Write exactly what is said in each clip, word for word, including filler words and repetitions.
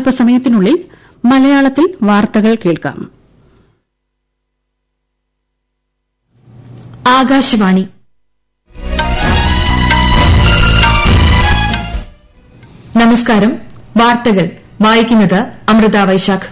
അല്പസമയത്തിനുള്ളിൽ മലയാളത്തിൽ വാർത്തകൾ കേൾക്കാം. ആകാശവാണി. നമസ്കാരം. വാർത്തകൾ വായിക്കുന്നത് അമൃത വൈശാഖ്.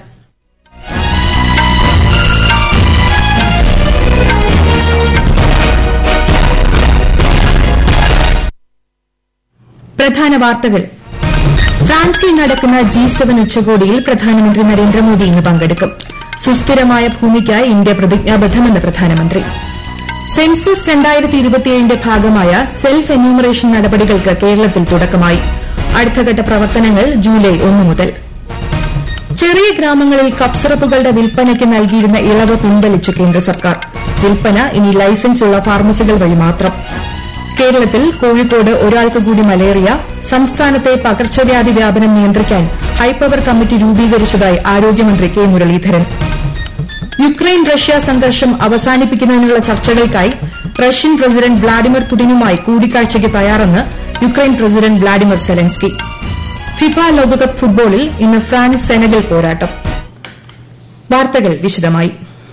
പ്രധാന വാർത്തകൾ. ഫ്രാൻസിൽ നടക്കുന്ന ജി സെവൻ ഉച്ചകോടിയിൽ പ്രധാനമന്ത്രി നരേന്ദ്രമോദി ഇന്ന് പങ്കെടുക്കും. സുസ്ഥിരമായ ഭൂമിക്കായി ഇന്ത്യ പ്രതിജ്ഞാബദ്ധമെന്ന് പ്രധാനമന്ത്രി. സെൻസസ് രണ്ടായിരത്തി ഇരുപത്തിയേഴിന്റെ ഭാഗമായ സെൽഫ് എന്യൂമറേഷൻ നടപടികൾക്ക് കേരളത്തിൽ തുടക്കമായി. അടുത്തഘട്ട പ്രവർത്തനങ്ങൾ ജൂലൈ ഒന്ന് മുതൽ. ചെറിയ ഗ്രാമങ്ങളിൽ കപ്സിറപ്പുകളുടെ വിൽപ്പനയ്ക്ക് നൽകിയിരുന്ന ഇളവ് പിൻവലിച്ചു കേന്ദ്ര സർക്കാർ. വിൽപ്പന ഇനി ലൈസൻസ് ഉള്ള ഫാർമസികൾ വഴി മാത്രം. കേരളത്തിൽ കോഴിക്കോട് ഒരാൾക്ക് കൂടി മലേറിയ. സംസ്ഥാനത്തെ പകർച്ചവ്യാധി വ്യാപനം നിയന്ത്രിക്കാൻ ഹൈപ്പവർ കമ്മിറ്റി രൂപീകരിച്ചതായി ആരോഗ്യമന്ത്രി കെ മുരളീധരൻ. യുക്രൈൻ റഷ്യ സംഘർഷം അവസാനിപ്പിക്കുന്നതിനുള്ള ചർച്ചകൾക്കായി റഷ്യൻ പ്രസിഡന്റ് വ്ളാഡിമിർ പുടിനുമായി കൂടിക്കാഴ്ചയ്ക്ക് തയ്യാറെന്ന് Ukraine president Vladimir Zelensky. FIFA ലോകകപ്പ് ഫുട്ബോളിൽ ഇന്ന് ഫ്രാൻസ് സെനഗൽ പോരാട്ടം. വാർത്തകൾ വിശദമായി.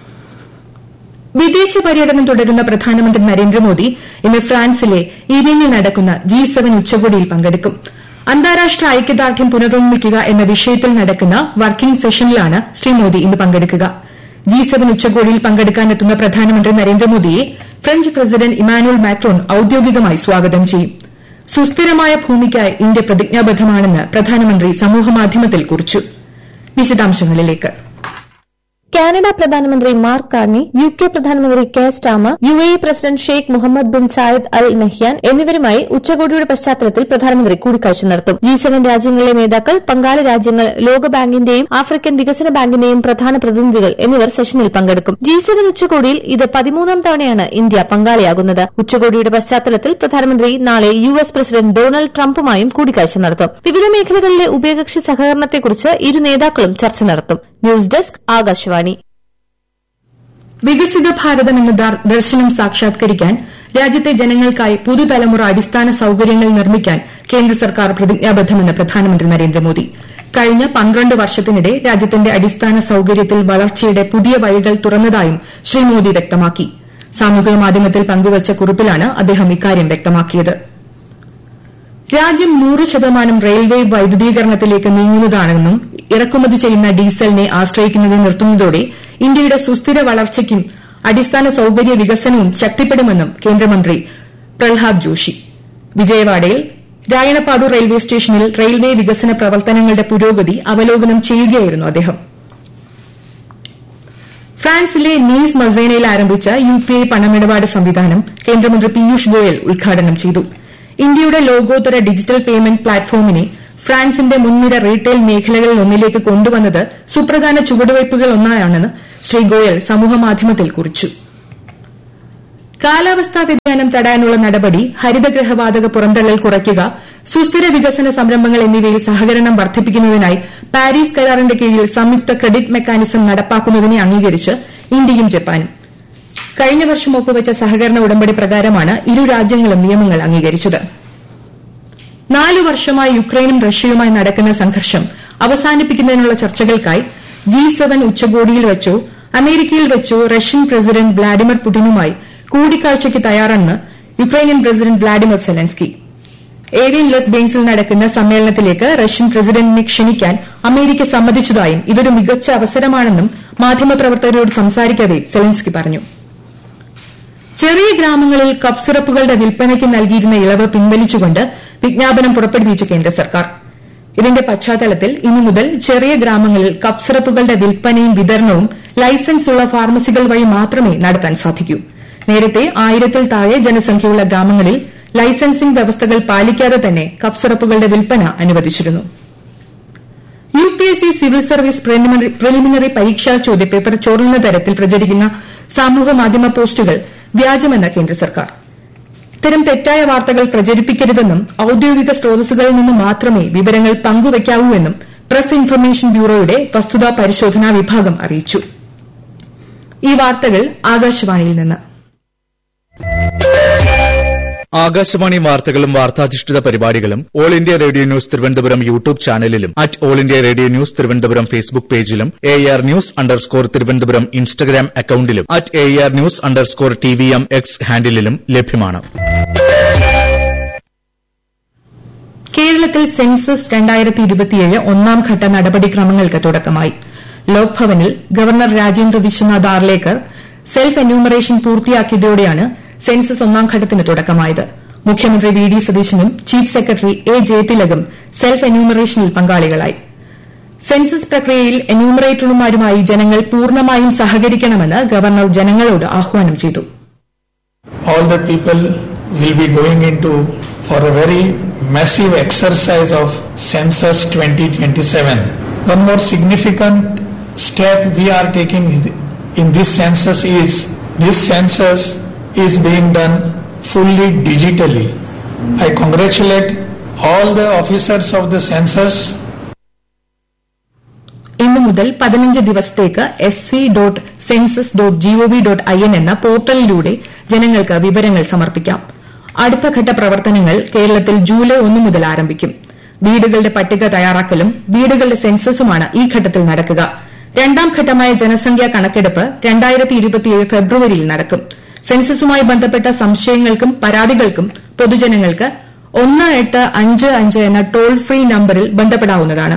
വിദേശ പര്യടനം തുടരുന്ന പ്രധാനമന്ത്രി നരേന്ദ്രമോദി ഇന്ന് ഫ്രാൻസിലെ ഇരിനിൽ നടക്കുന്ന ജി സെവൻ ഉച്ചകോടിയിൽ പങ്കെടുക്കും. അന്താരാഷ്ട്ര ഐക്യദാർഢ്യം പുനർനിർമ്മിക്കുക എന്ന വിഷയത്തിൽ നടക്കുന്ന വർക്കിംഗ് സെഷനിലാണ് ശ്രീ മോദി ഇന്ന് പങ്കെടുക്കുക. ജി സെവൻ ഉച്ചകോടിയിൽ പങ്കെടുക്കാനെത്തുന്ന പ്രധാനമന്ത്രി നരേന്ദ്രമോദിയെ ഫ്രഞ്ച് പ്രസിഡന്റ് ഇമാനുവൽ മാക്രോൺ ഔദ്യോഗികമായി സ്വാഗതം ചെയ്യും. സുസ്ഥിരമായ ഭൂമിക്കായി ഇന്ത്യ പ്രതിജ്ഞാബദ്ധമാണെന്ന് പ്രധാനമന്ത്രി സമൂഹമാധ്യമത്തിൽ കുറിച്ചു. വിശദാംശങ്ങളിലേക്ക്. കാനഡ പ്രധാനമന്ത്രി മാർക്ക് കാർണി, യു കെ പ്രധാനമന്ത്രി care Starmer, U A E president Sheikh Muhammad bin Zayed Al Nahyan എന്നിവരുമായി ഉച്ചകോടിയുടെ പശ്ചാത്തലത്തിൽ പ്രധാനമന്ത്രി കൂടിക്കാഴ്ച നടത്തും. ജി സെവൻ രാജ്യങ്ങളിലെ നേതാക്കൾ, പങ്കാളി രാജ്യങ്ങൾ, ലോകബാങ്കിന്റെയും ആഫ്രിക്കൻ വികസന ബാങ്കിന്റെയും പ്രധാന പ്രതിനിധികൾ എന്നിവർ സെഷനിൽ പങ്കെടുക്കും. ജി സെവൻ ഉച്ചകോടിയിൽ ഇത് പതിമൂന്നാം തവണയാണ് ഇന്ത്യ പങ്കാളിയാകുന്നത്. ഉച്ചകോടിയുടെ പശ്ചാത്തലത്തിൽ പ്രധാനമന്ത്രി നാളെ യു എസ് പ്രസിഡന്റ് ഡൊണാൾഡ് ട്രംപുമായും കൂടിക്കാഴ്ച നടത്തും. വിവിധ മേഖലകളിലെ ഉഭയകക്ഷി സഹകരണത്തെക്കുറിച്ച് ഇരു നേതാക്കളും ചർച്ച നടത്തും. News desk Akashvani. വികസിത ഭാരതം എന്ന ദർശനം സാക്ഷാത്കരിക്കാൻ രാജ്യത്തെ ജനങ്ങൾക്കായി പുതുതലമുറ അടിസ്ഥാന സൌകര്യങ്ങൾ നിർമ്മിക്കാൻ കേന്ദ്ര സർക്കാർ പ്രതിജ്ഞാബദ്ധമെന്ന് പ്രധാനമന്ത്രി നരേന്ദ്രമോദി. കഴിഞ്ഞ പന്ത്രണ്ട് വർഷത്തിനിടെ രാജ്യത്തിന്റെ അടിസ്ഥാന സൌകര്യത്തിൽ വളർച്ചയുടെ പുതിയ വഴികൾ തുറന്നതായും ശ്രീ മോദി വ്യക്തമാക്കി. സാമൂഹിക മാധ്യമത്തിൽ പങ്കുവച്ച കുറിപ്പിലാണ് അദ്ദേഹം ഇക്കാര്യം വ്യക്തമാക്കിയത്. രാജ്യം നൂറ് ശതമാനം റെയിൽവേ വൈദ്യുതീകരണത്തിലേക്ക് നീങ്ങുന്നതാണെന്നും ഇറക്കുമതി ചെയ്യുന്ന ഡീസലിനെ ആശ്രയിക്കുന്നത് നിർത്തുന്നതോടെ ഇന്ത്യയുടെ സുസ്ഥിര വളർച്ചയ്ക്കും അടിസ്ഥാന സൌകര്യ വികസനവും ശക്തിപ്പെടുമെന്നും കേന്ദ്രമന്ത്രി പ്രഹ്ലാദ് ജോഷി. വിജയവാഡയിൽ രായണപ്പാടു റെയിൽവേ സ്റ്റേഷനിൽ റെയിൽവേ വികസന പ്രവർത്തനങ്ങളുടെ പുരോഗതി അവലോകനം ചെയ്യുകയായിരുന്നു അദ്ദേഹം. ഫ്രാൻസിലെ നീസ് മസേനയിൽ ആരംഭിച്ച യു പി ഐ പണമിടപാട് സംവിധാനം കേന്ദ്രമന്ത്രി പീയൂഷ് ഗോയൽ ഉദ്ഘാടനം ചെയ്തു. ഇന്ത്യയുടെ ലോകോത്തര ഡിജിറ്റൽ പേയ്മെന്റ് പ്ലാറ്റ്ഫോമിനെ ഫ്രാൻസിന്റെ മുൻനിര റീട്ടെയിൽ മേഖലകളിലൊന്നിലേക്ക് കൊണ്ടുവന്നത് സുപ്രധാന ചുവടുവയ്പുകളൊന്നാണെന്ന് ശ്രീ ഗോയൽ സമൂഹമാധ്യമത്തിൽ കുറിച്ചു. കാലാവസ്ഥാ വ്യതിയാനം തടയാനുള്ള നടപടി, ഹരിതഗൃഹവാതക പുറന്തള്ളൽ കുറയ്ക്കുക, സുസ്ഥിര വികസന സംരംഭങ്ങൾ എന്നിവയിൽ സഹകരണം വർദ്ധിപ്പിക്കുന്നതിനായി പാരീസ് കരാറിന്റെ കീഴിൽ സംയുക്ത ക്രെഡിറ്റ് മെക്കാനിസം നടപ്പാക്കുന്നതിനെ അംഗീകരിച്ച് ഇന്ത്യയും ജപ്പാനും. കഴിഞ്ഞ വർഷം ഒപ്പുവച്ച സഹകരണ ഉടമ്പടി പ്രകാരമാണ് ഇരു രാജ്യങ്ങളും നിയമങ്ങൾ അംഗീകരിച്ചത്. നാലു വർഷമായി യുക്രൈനും റഷ്യയുമായി നടക്കുന്ന സംഘർഷം അവസാനിപ്പിക്കുന്നതിനുള്ള ചർച്ചകൾക്കായി ജി സെവൻ ഉച്ചകോടിയിൽ വെച്ചോ അമേരിക്കയിൽ വെച്ചോ റഷ്യൻ പ്രസിഡന്റ് വ്ളാഡിമിർ പുടിനുമായി കൂടിക്കാഴ്ചയ്ക്ക് തയ്യാറെന്ന് Ukrainian president Vladimir Zelensky. Avian less ബെയിൻസിൽ നടക്കുന്ന സമ്മേളനത്തിലേക്ക് റഷ്യൻ പ്രസിഡന്റിനെ ക്ഷണിക്കാൻ അമേരിക്ക സമ്മതിച്ചതായും ഇതൊരു മികച്ച അവസരമാണെന്നും മാധ്യമപ്രവർത്തകരോട് സംസാരിക്കവെ സെലൻസ്കി പറഞ്ഞു. ചെറിയ ഗ്രാമങ്ങളിൽ കപ്സിറപ്പുകളുടെ വിൽപ്പനയ്ക്ക് നൽകിയിരുന്ന ഇളവ് പിൻവലിച്ചുകൊണ്ട് വിജ്ഞാപനം പുറപ്പെടുവിച്ച കേന്ദ്ര സർക്കാർ. ഇതിന്റെ പശ്ചാത്തലത്തിൽ ഇനി മുതൽ ചെറിയ ഗ്രാമങ്ങളിൽ കപ്സിറപ്പുകളുടെ വിൽപ്പനയും വിതരണവും ലൈസൻസ് ഉള്ള ഫാർമസികൾ വഴി മാത്രമേ നടത്താൻ സാധിക്കൂ. നേരത്തെ ആയിരത്തിൽ താഴെ ജനസംഖ്യയുള്ള ഗ്രാമങ്ങളിൽ ലൈസൻസിംഗ് വ്യവസ്ഥകൾ പാലിക്കാതെ തന്നെ കപ്സിറപ്പുകളുടെ വിൽപ്പന അനുവദിച്ചിരുന്നു. U P S C civil service preliminary പരീക്ഷാ ചോദ്യപേപ്പർ ചോർന്നുന്ന തരത്തിൽ പ്രചരിക്കുന്ന സാമൂഹ്യമാധ്യമ പോസ്റ്റുകൾ വ്യാജമെന്ന് കേന്ദ്ര സർക്കാർ. ഇത്തരം തെറ്റായ വാർത്തകൾ പ്രചരിപ്പിക്കരുതെന്നും ഔദ്യോഗിക സ്രോതസ്സുകളിൽ നിന്ന് മാത്രമേ വിവരങ്ങൾ പങ്കുവയ്ക്കാവൂ എന്നും പ്രസ് ഇൻഫർമേഷൻ ബ്യൂറോയുടെ വസ്തുതാ പരിശോധനാ വിഭാഗം അറിയിച്ചു. ഈ വാർത്തകൾ ആകാശവാണിയിൽ നിന്ന്. ആകാശവാണി വാർത്തകളും വാർത്താധിഷ്ഠിത പരിപാടികളും all India radio news Thiruvananthapuram YouTube ചാനലിലും at all India radio news Thiruvananthapuram Facebook പേജിലും A R news underscore Thiruvananthapuram Instagram അക്കൌണ്ടിലും at A R news underscore T V M X ഹാൻഡിലും ലഭ്യമാണ്. കേരളത്തിൽ സെൻസസ് രണ്ടായിരത്തി ഇരുപത്തിയേഴ് ഒന്നാം ഘട്ട നടപടിക്രമങ്ങൾക്ക് തുടക്കമായി. ലോക്ഭവനിൽ governor Rajendra Vishwanath Arlekar self enumeration പൂർത്തിയാക്കിയതോടെയാണ് census ഒന്നാം ഘട്ടത്തിന് തുടക്കമായത്. മുഖ്യമന്ത്രി വി ഡി സതീശനും ചീഫ് സെക്രട്ടറി എ ജയതിലകും സെൽഫ് എന്യൂമറേഷനിൽ പങ്കാളികളായി. സെൻസസ് പ്രക്രിയയിൽ എന്യൂമറേറ്റർമാരുമായി ജനങ്ങൾ പൂർണ്ണമായും സഹകരിക്കണമെന്ന് ഗവർണർ ജനങ്ങളോട് ആഹ്വാനം ചെയ്തു. All the people will be going into for a very massive exercise of census twenty twenty-seven. One more significant step we are taking in this census is this census is being done fully digitally. I congratulate all the officers of the census. ഇന്നു മുതൽ പതിനഞ്ച് ദിവസത്തേക്ക് S C dot census dot G O V dot I N എന്ന പോർട്ടലിലൂടെ ജനങ്ങൾക്ക് വിവരങ്ങൾ സമർപ്പിക്കാം. അടുത്ത ഘട്ട പ്രവർത്തനങ്ങൾ കേരളത്തിൽ ജൂലൈ ഒന്ന് മുതൽ ആരംഭിക്കും. വീടുകളുടെ പട്ടിക തയ്യാറാക്കലും വീടുകളുടെ സെൻസസുമാണ് ഈ ഘട്ടത്തിൽ നടക്കുക. രണ്ടാം ഘട്ടമായ ജനസംഖ്യാ കണക്കെടുപ്പ് രണ്ടായിരത്തി ഇരുപത്തിയേഴ് ഫെബ്രുവരിയിൽ നടക്കും. സെൻസസുമായി ബന്ധപ്പെട്ട സംശയങ്ങൾക്കും പരാതികൾക്കും പൊതുജനങ്ങൾക്ക് ഒന്ന് എട്ട് അഞ്ച് അഞ്ച് എന്ന ടോൾ ഫ്രീ നമ്പറിൽ ബന്ധപ്പെടാവുന്നതാണ്.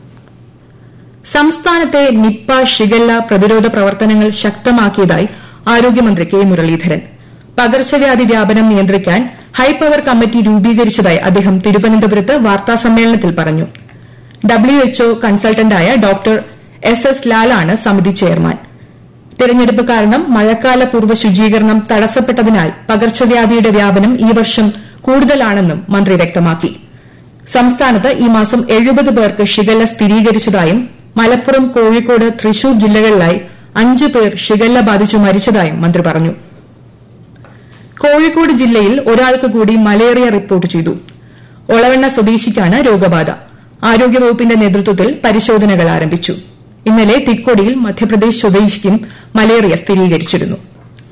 സംസ്ഥാനത്തെ നിപ്പ ഷിഗല്ല പ്രതിരോധ പ്രവർത്തനങ്ങൾ ശക്തമാക്കിയതായി ആരോഗ്യമന്ത്രി കെ മുരളീധരൻ. പകർച്ചവ്യാധി വ്യാപനം നിയന്ത്രിക്കാൻ ഹൈപവർ കമ്മിറ്റി രൂപീകരിച്ചതായി അദ്ദേഹം തിരുവനന്തപുരത്ത് വാർത്താസമ്മേളനത്തിൽ പറഞ്ഞു. ഡബ്ല്യുഎച്ച്ഒ കൺസൾട്ടന്റായ ഡോക്ടർ എസ് എസ് ലാലാണ് സമിതി ചെയർമാൻ. തെരഞ്ഞെടുപ്പ് കാരണം മഴക്കാല പൂർവ്വ ശുചീകരണം തടസ്സപ്പെട്ടതിനാൽ പകർച്ചവ്യാധിയുടെ വ്യാപനം ഈ വർഷം കൂടുതലാണെന്നും മന്ത്രി വ്യക്തമാക്കി. സംസ്ഥാനത്ത് ഈ മാസം എഴുപത് പേർക്ക് ഷിഗല്ല സ്ഥിരീകരിച്ചതായും മലപ്പുറം, കോഴിക്കോട്, തൃശൂർ ജില്ലകളിലായി അഞ്ചു പേർ ഷിഗല്ല ബാധിച്ചു മരിച്ചതായും മന്ത്രി പറഞ്ഞു. കോഴിക്കോട് ജില്ലയിൽ ഒരാൾക്ക് കൂടി മലേറിയ റിപ്പോർട്ട് ചെയ്തു. ഒളവണ്ണ സ്വദേശിക്കാണ് രോഗബാധ. ആരോഗ്യവകുപ്പിന്റെ നേതൃത്വത്തിൽ പരിശോധനകൾ ആരംഭിച്ചു. ഇന്നലെ തിക്കോടിയിൽ മധ്യപ്രദേശ് സ്വദേശിക്കും മലേറിയ സ്ഥിരീകരിച്ചിരുന്നു.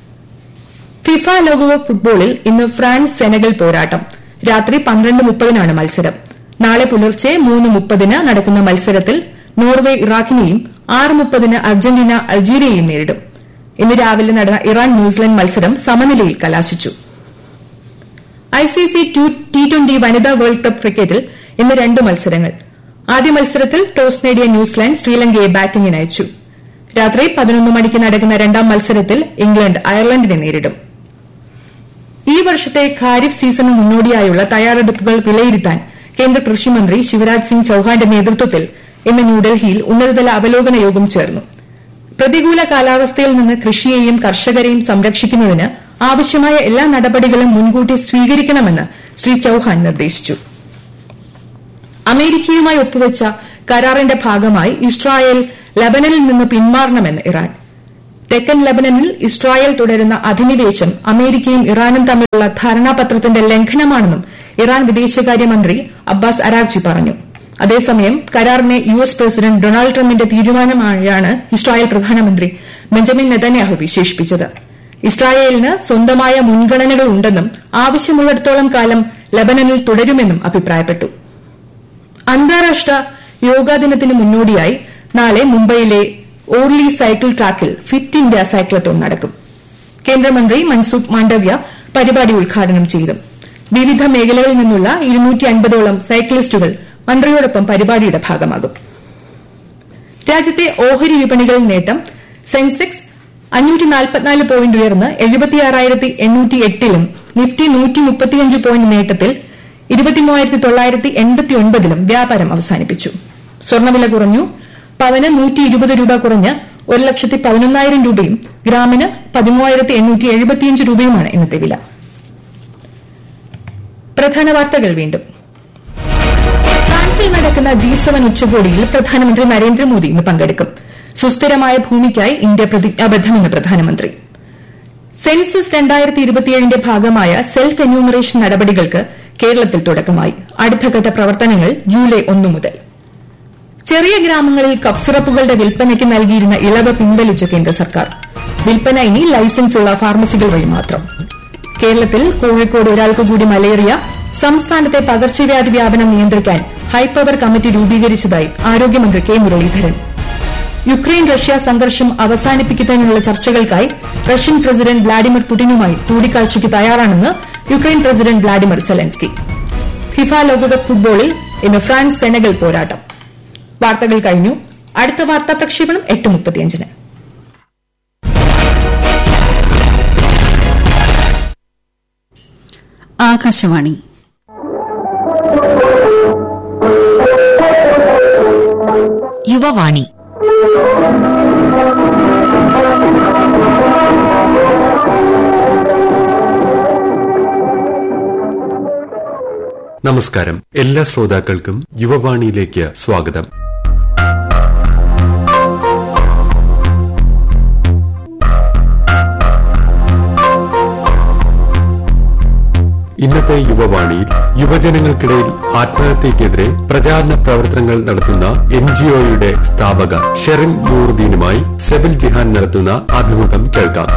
ഫിഫ ലോകകപ്പ് ഫുട്ബോളിൽ ഇന്ന് ഫ്രാൻസ് സെനഗൽ പോരാട്ടം. രാത്രി പന്ത്രണ്ട് മുപ്പതിനാണ് മത്സരം. നാളെ പുലർച്ചെ മൂന്ന് മുപ്പതിന് നടക്കുന്ന മത്സരത്തിൽ നോർവെ ഇറാഖിനെയും ആറ് മുപ്പതിന് അർജന്റീന അൾജീരിയയെയും നേരിടും. ഇന്ന് രാവിലെ നടന്ന ഇറാൻ ന്യൂസിലൻഡ് മത്സരം സമനിലയിൽ കലാശിച്ചു. ഐസിസി ടി ട്വന്റി വനിതാ വേൾഡ് കപ്പ് ക്രിക്കറ്റിൽ ഇന്ന് രണ്ട് മത്സരങ്ങൾ. ആദ്യ മത്സരത്തിൽ ടോസ് നേടിയ ന്യൂസിലാൻഡ് ശ്രീലങ്കയെ ബാറ്റിംഗിന് അയച്ചു. രാത്രി പതിനൊന്ന് മണിക്ക് നടക്കുന്ന രണ്ടാം മത്സരത്തിൽ ഇംഗ്ലണ്ട് അയർലൻഡിനെ നേരിടും. ഈ വർഷത്തെ ഖാരിഫ് സീസണിന് മുന്നോടിയായുള്ള തയ്യാറെടുപ്പുകൾ വിലയിരുത്താൻ കേന്ദ്ര കൃഷിമന്ത്രി ശിവരാജ് സിംഗ് ചൌഹാന്റെ നേതൃത്വത്തിൽ ഇന്ന് ന്യൂഡൽഹിയിൽ ഉന്നതതല അവലോകന യോഗം ചേർന്നു. പ്രതികൂല കാലാവസ്ഥയിൽ നിന്ന് കൃഷിയെയും കർഷകരെയും സംരക്ഷിക്കുന്നതിന് ആവശ്യമായ എല്ലാ നടപടികളും മുൻകൂട്ടി സ്വീകരിക്കണമെന്ന് ശ്രീ ചൌഹാൻ നിർദ്ദേശിച്ചു. അമേരിക്കയുമായി ഒപ്പുവച്ച കരാറിന്റെ ഭാഗമായി ഇസ്രായേൽ ലബനനിൽ നിന്ന് പിന്മാറണമെന്ന് ഇറാൻ. തെക്കൻ ലബനനിൽ ഇസ്രായേൽ തുടരുന്ന അധിനിവേശം അമേരിക്കയും ഇറാനും തമ്മിലുള്ള ധാരണാപത്രത്തിന്റെ ലംഘനമാണെന്നും ഇറാൻ വിദേശകാര്യമന്ത്രി അബ്ബാസ് അരാഗ്ചി പറഞ്ഞു. അതേസമയം കരാറിനെ യു എസ് പ്രസിഡന്റ് ഡൊണാൾഡ് ട്രംപിന്റെ തീരുമാനമായാണ് ഇസ്രായേൽ പ്രധാനമന്ത്രി ബെഞ്ചമിൻ നെതന്യാഹു വിശേഷിപ്പിച്ചത്. ഇസ്രായേലിന് സ്വന്തമായ മുൻഗണനകൾ ഉണ്ടെന്നും ആവശ്യമുള്ളിടത്തോളം കാലം ലബനനിൽ തുടരുമെന്നും അഭിപ്രായപ്പെട്ടു. അന്താരാഷ്ട്ര യോഗാ ദിനത്തിന് മുന്നോടിയായി നാളെ മുംബൈയിലെ ഓർലി സൈക്കിൾ ട്രാക്കിൽ ഫിറ്റ് ഇന്ത്യ സൈക്ലത്തോൺ നടക്കും. കേന്ദ്രമന്ത്രി മൻസുഖ് മാണ്ഡവ്യ പരിപാടി ഉദ്ഘാടനം ചെയ്തു. വിവിധ മേഖലകളിൽ നിന്നുള്ള ഇരുന്നൂറ്റി അൻപതോളം സൈക്ലിസ്റ്റുകൾ മന്ത്രിയോടൊപ്പം പരിപാടിയുടെ ഭാഗമാകും. രാജ്യത്തെ ഓഹരി വിപണികളിൽ നേട്ടം. സെൻസെക്സ് അഞ്ഞൂറ്റി നാൽപ്പത്തിനാല് പോയിന്റ് ഉയർന്ന് എഴുപത്തിയാറായിരത്തി എണ്ണൂറ്റി എട്ടിലും നിഫ്റ്റി നൂറ്റി മുപ്പത്തിയഞ്ച് പോയിന്റ് നേട്ടത്തിൽ ഇരുപത്തിമൂവായിരത്തി തൊള്ളായിരത്തി എൺപത്തി ഒൻപതിലും വ്യാപാരം അവസാനിപ്പിച്ചു. സ്വർണ്ണവില കുറഞ്ഞു. പവന് നൂറ്റി ഇരുപത് രൂപ കുറഞ്ഞ് ഒരു ലക്ഷത്തി പതിനൊന്നായിരം രൂപയും ഗ്രാമിന് പതിമൂവായിരത്തി എണ്ണൂറ്റി എഴുപത്തിയഞ്ച് രൂപയുമാണ് ഇന്നത്തെ വില. പ്രധാന വാർത്തകൾ വീണ്ടും. ഫ്രാൻസിൽ നടക്കുന്ന ജി സെവൻ ഉച്ചകോടിയിൽ പ്രധാനമന്ത്രി നരേന്ദ്രമോദി ഇന്ന് പങ്കെടുക്കും. സുസ്ഥിരമായ ഭൂമിക്കായി ഇന്ത്യ പ്രതിജ്ഞാബദ്ധമെന്ന് പ്രധാനമന്ത്രി. സെൻസസ് രണ്ടായിരത്തി ഇരുപത്തിയേഴിന്റെ ഭാഗമായ സെൽഫ് എന്യൂമറേഷൻ നടപടികൾക്ക് കേരളത്തിൽ തുടക്കമായി. അടുത്തഘട്ട പ്രവർത്തനങ്ങൾ ജൂലൈ ഒന്ന് മുതൽ. ചെറിയ ഗ്രാമങ്ങളിൽ കഫ്സിറപ്പുകളുടെ വിൽപ്പനയ്ക്ക് നൽകിയിരുന്ന ഇളവ് പിൻവലിച്ച കേന്ദ്ര സർക്കാർ. വിൽപ്പന ഇനി ലൈസൻസുള്ള ഫാർമസികൾ വഴി മാത്രം. കേരളത്തിൽ കോഴിക്കോട് ഒരാൾക്ക് കൂടി മലേറിയ. സംസ്ഥാനത്തെ പകർച്ചവ്യാധി വ്യാപനം നിയന്ത്രിക്കാൻ ഹൈപ്പവർ കമ്മിറ്റി രൂപീകരിച്ചതായി ആരോഗ്യമന്ത്രി കെ മുരളീധരൻ. യുക്രൈൻ റഷ്യ സംഘർഷം അവസാനിപ്പിക്കുന്നതിനുള്ള ചർച്ചകൾക്കായി റഷ്യൻ പ്രസിഡന്റ് വ്ളാഡിമിർ പുടിനുമായി കൂടിക്കാഴ്ചയ്ക്ക് തയ്യാറാണെന്ന് Ukraine president Vladimir Zelensky. FIFA ലോകകപ്പ് ഫുട്ബോളിൽ ഇന്ന് ഫ്രാൻസ് സെനഗൽ പോരാട്ടം. വാർത്തകൾ കഴിഞ്ഞു. അടുത്ത വാർത്താ പ്രക്ഷേപണം എട്ട് മുപ്പത്തിയഞ്ചിന്. ആകാശവാണി. യുവവാണി. നമസ്കാരം. എല്ലാ ശ്രോതാക്കൾക്കും യുവവാണിയിലേക്ക് സ്വാഗതം. ഇന്നത്തെ യുവവാണിയിൽ യുവജനങ്ങൾക്കിടയിൽ ആത്മഹത്യക്കെതിരെ പ്രചാരണ പ്രവർത്തനങ്ങൾ നടത്തുന്ന എൻജിഒയുടെ സ്ഥാപക ഷെറിൻ നൂറുദ്ദീനുമായി സെബിൽ ജിഹാൻ നടത്തുന്ന അഭിമുഖം കേൾക്കാം.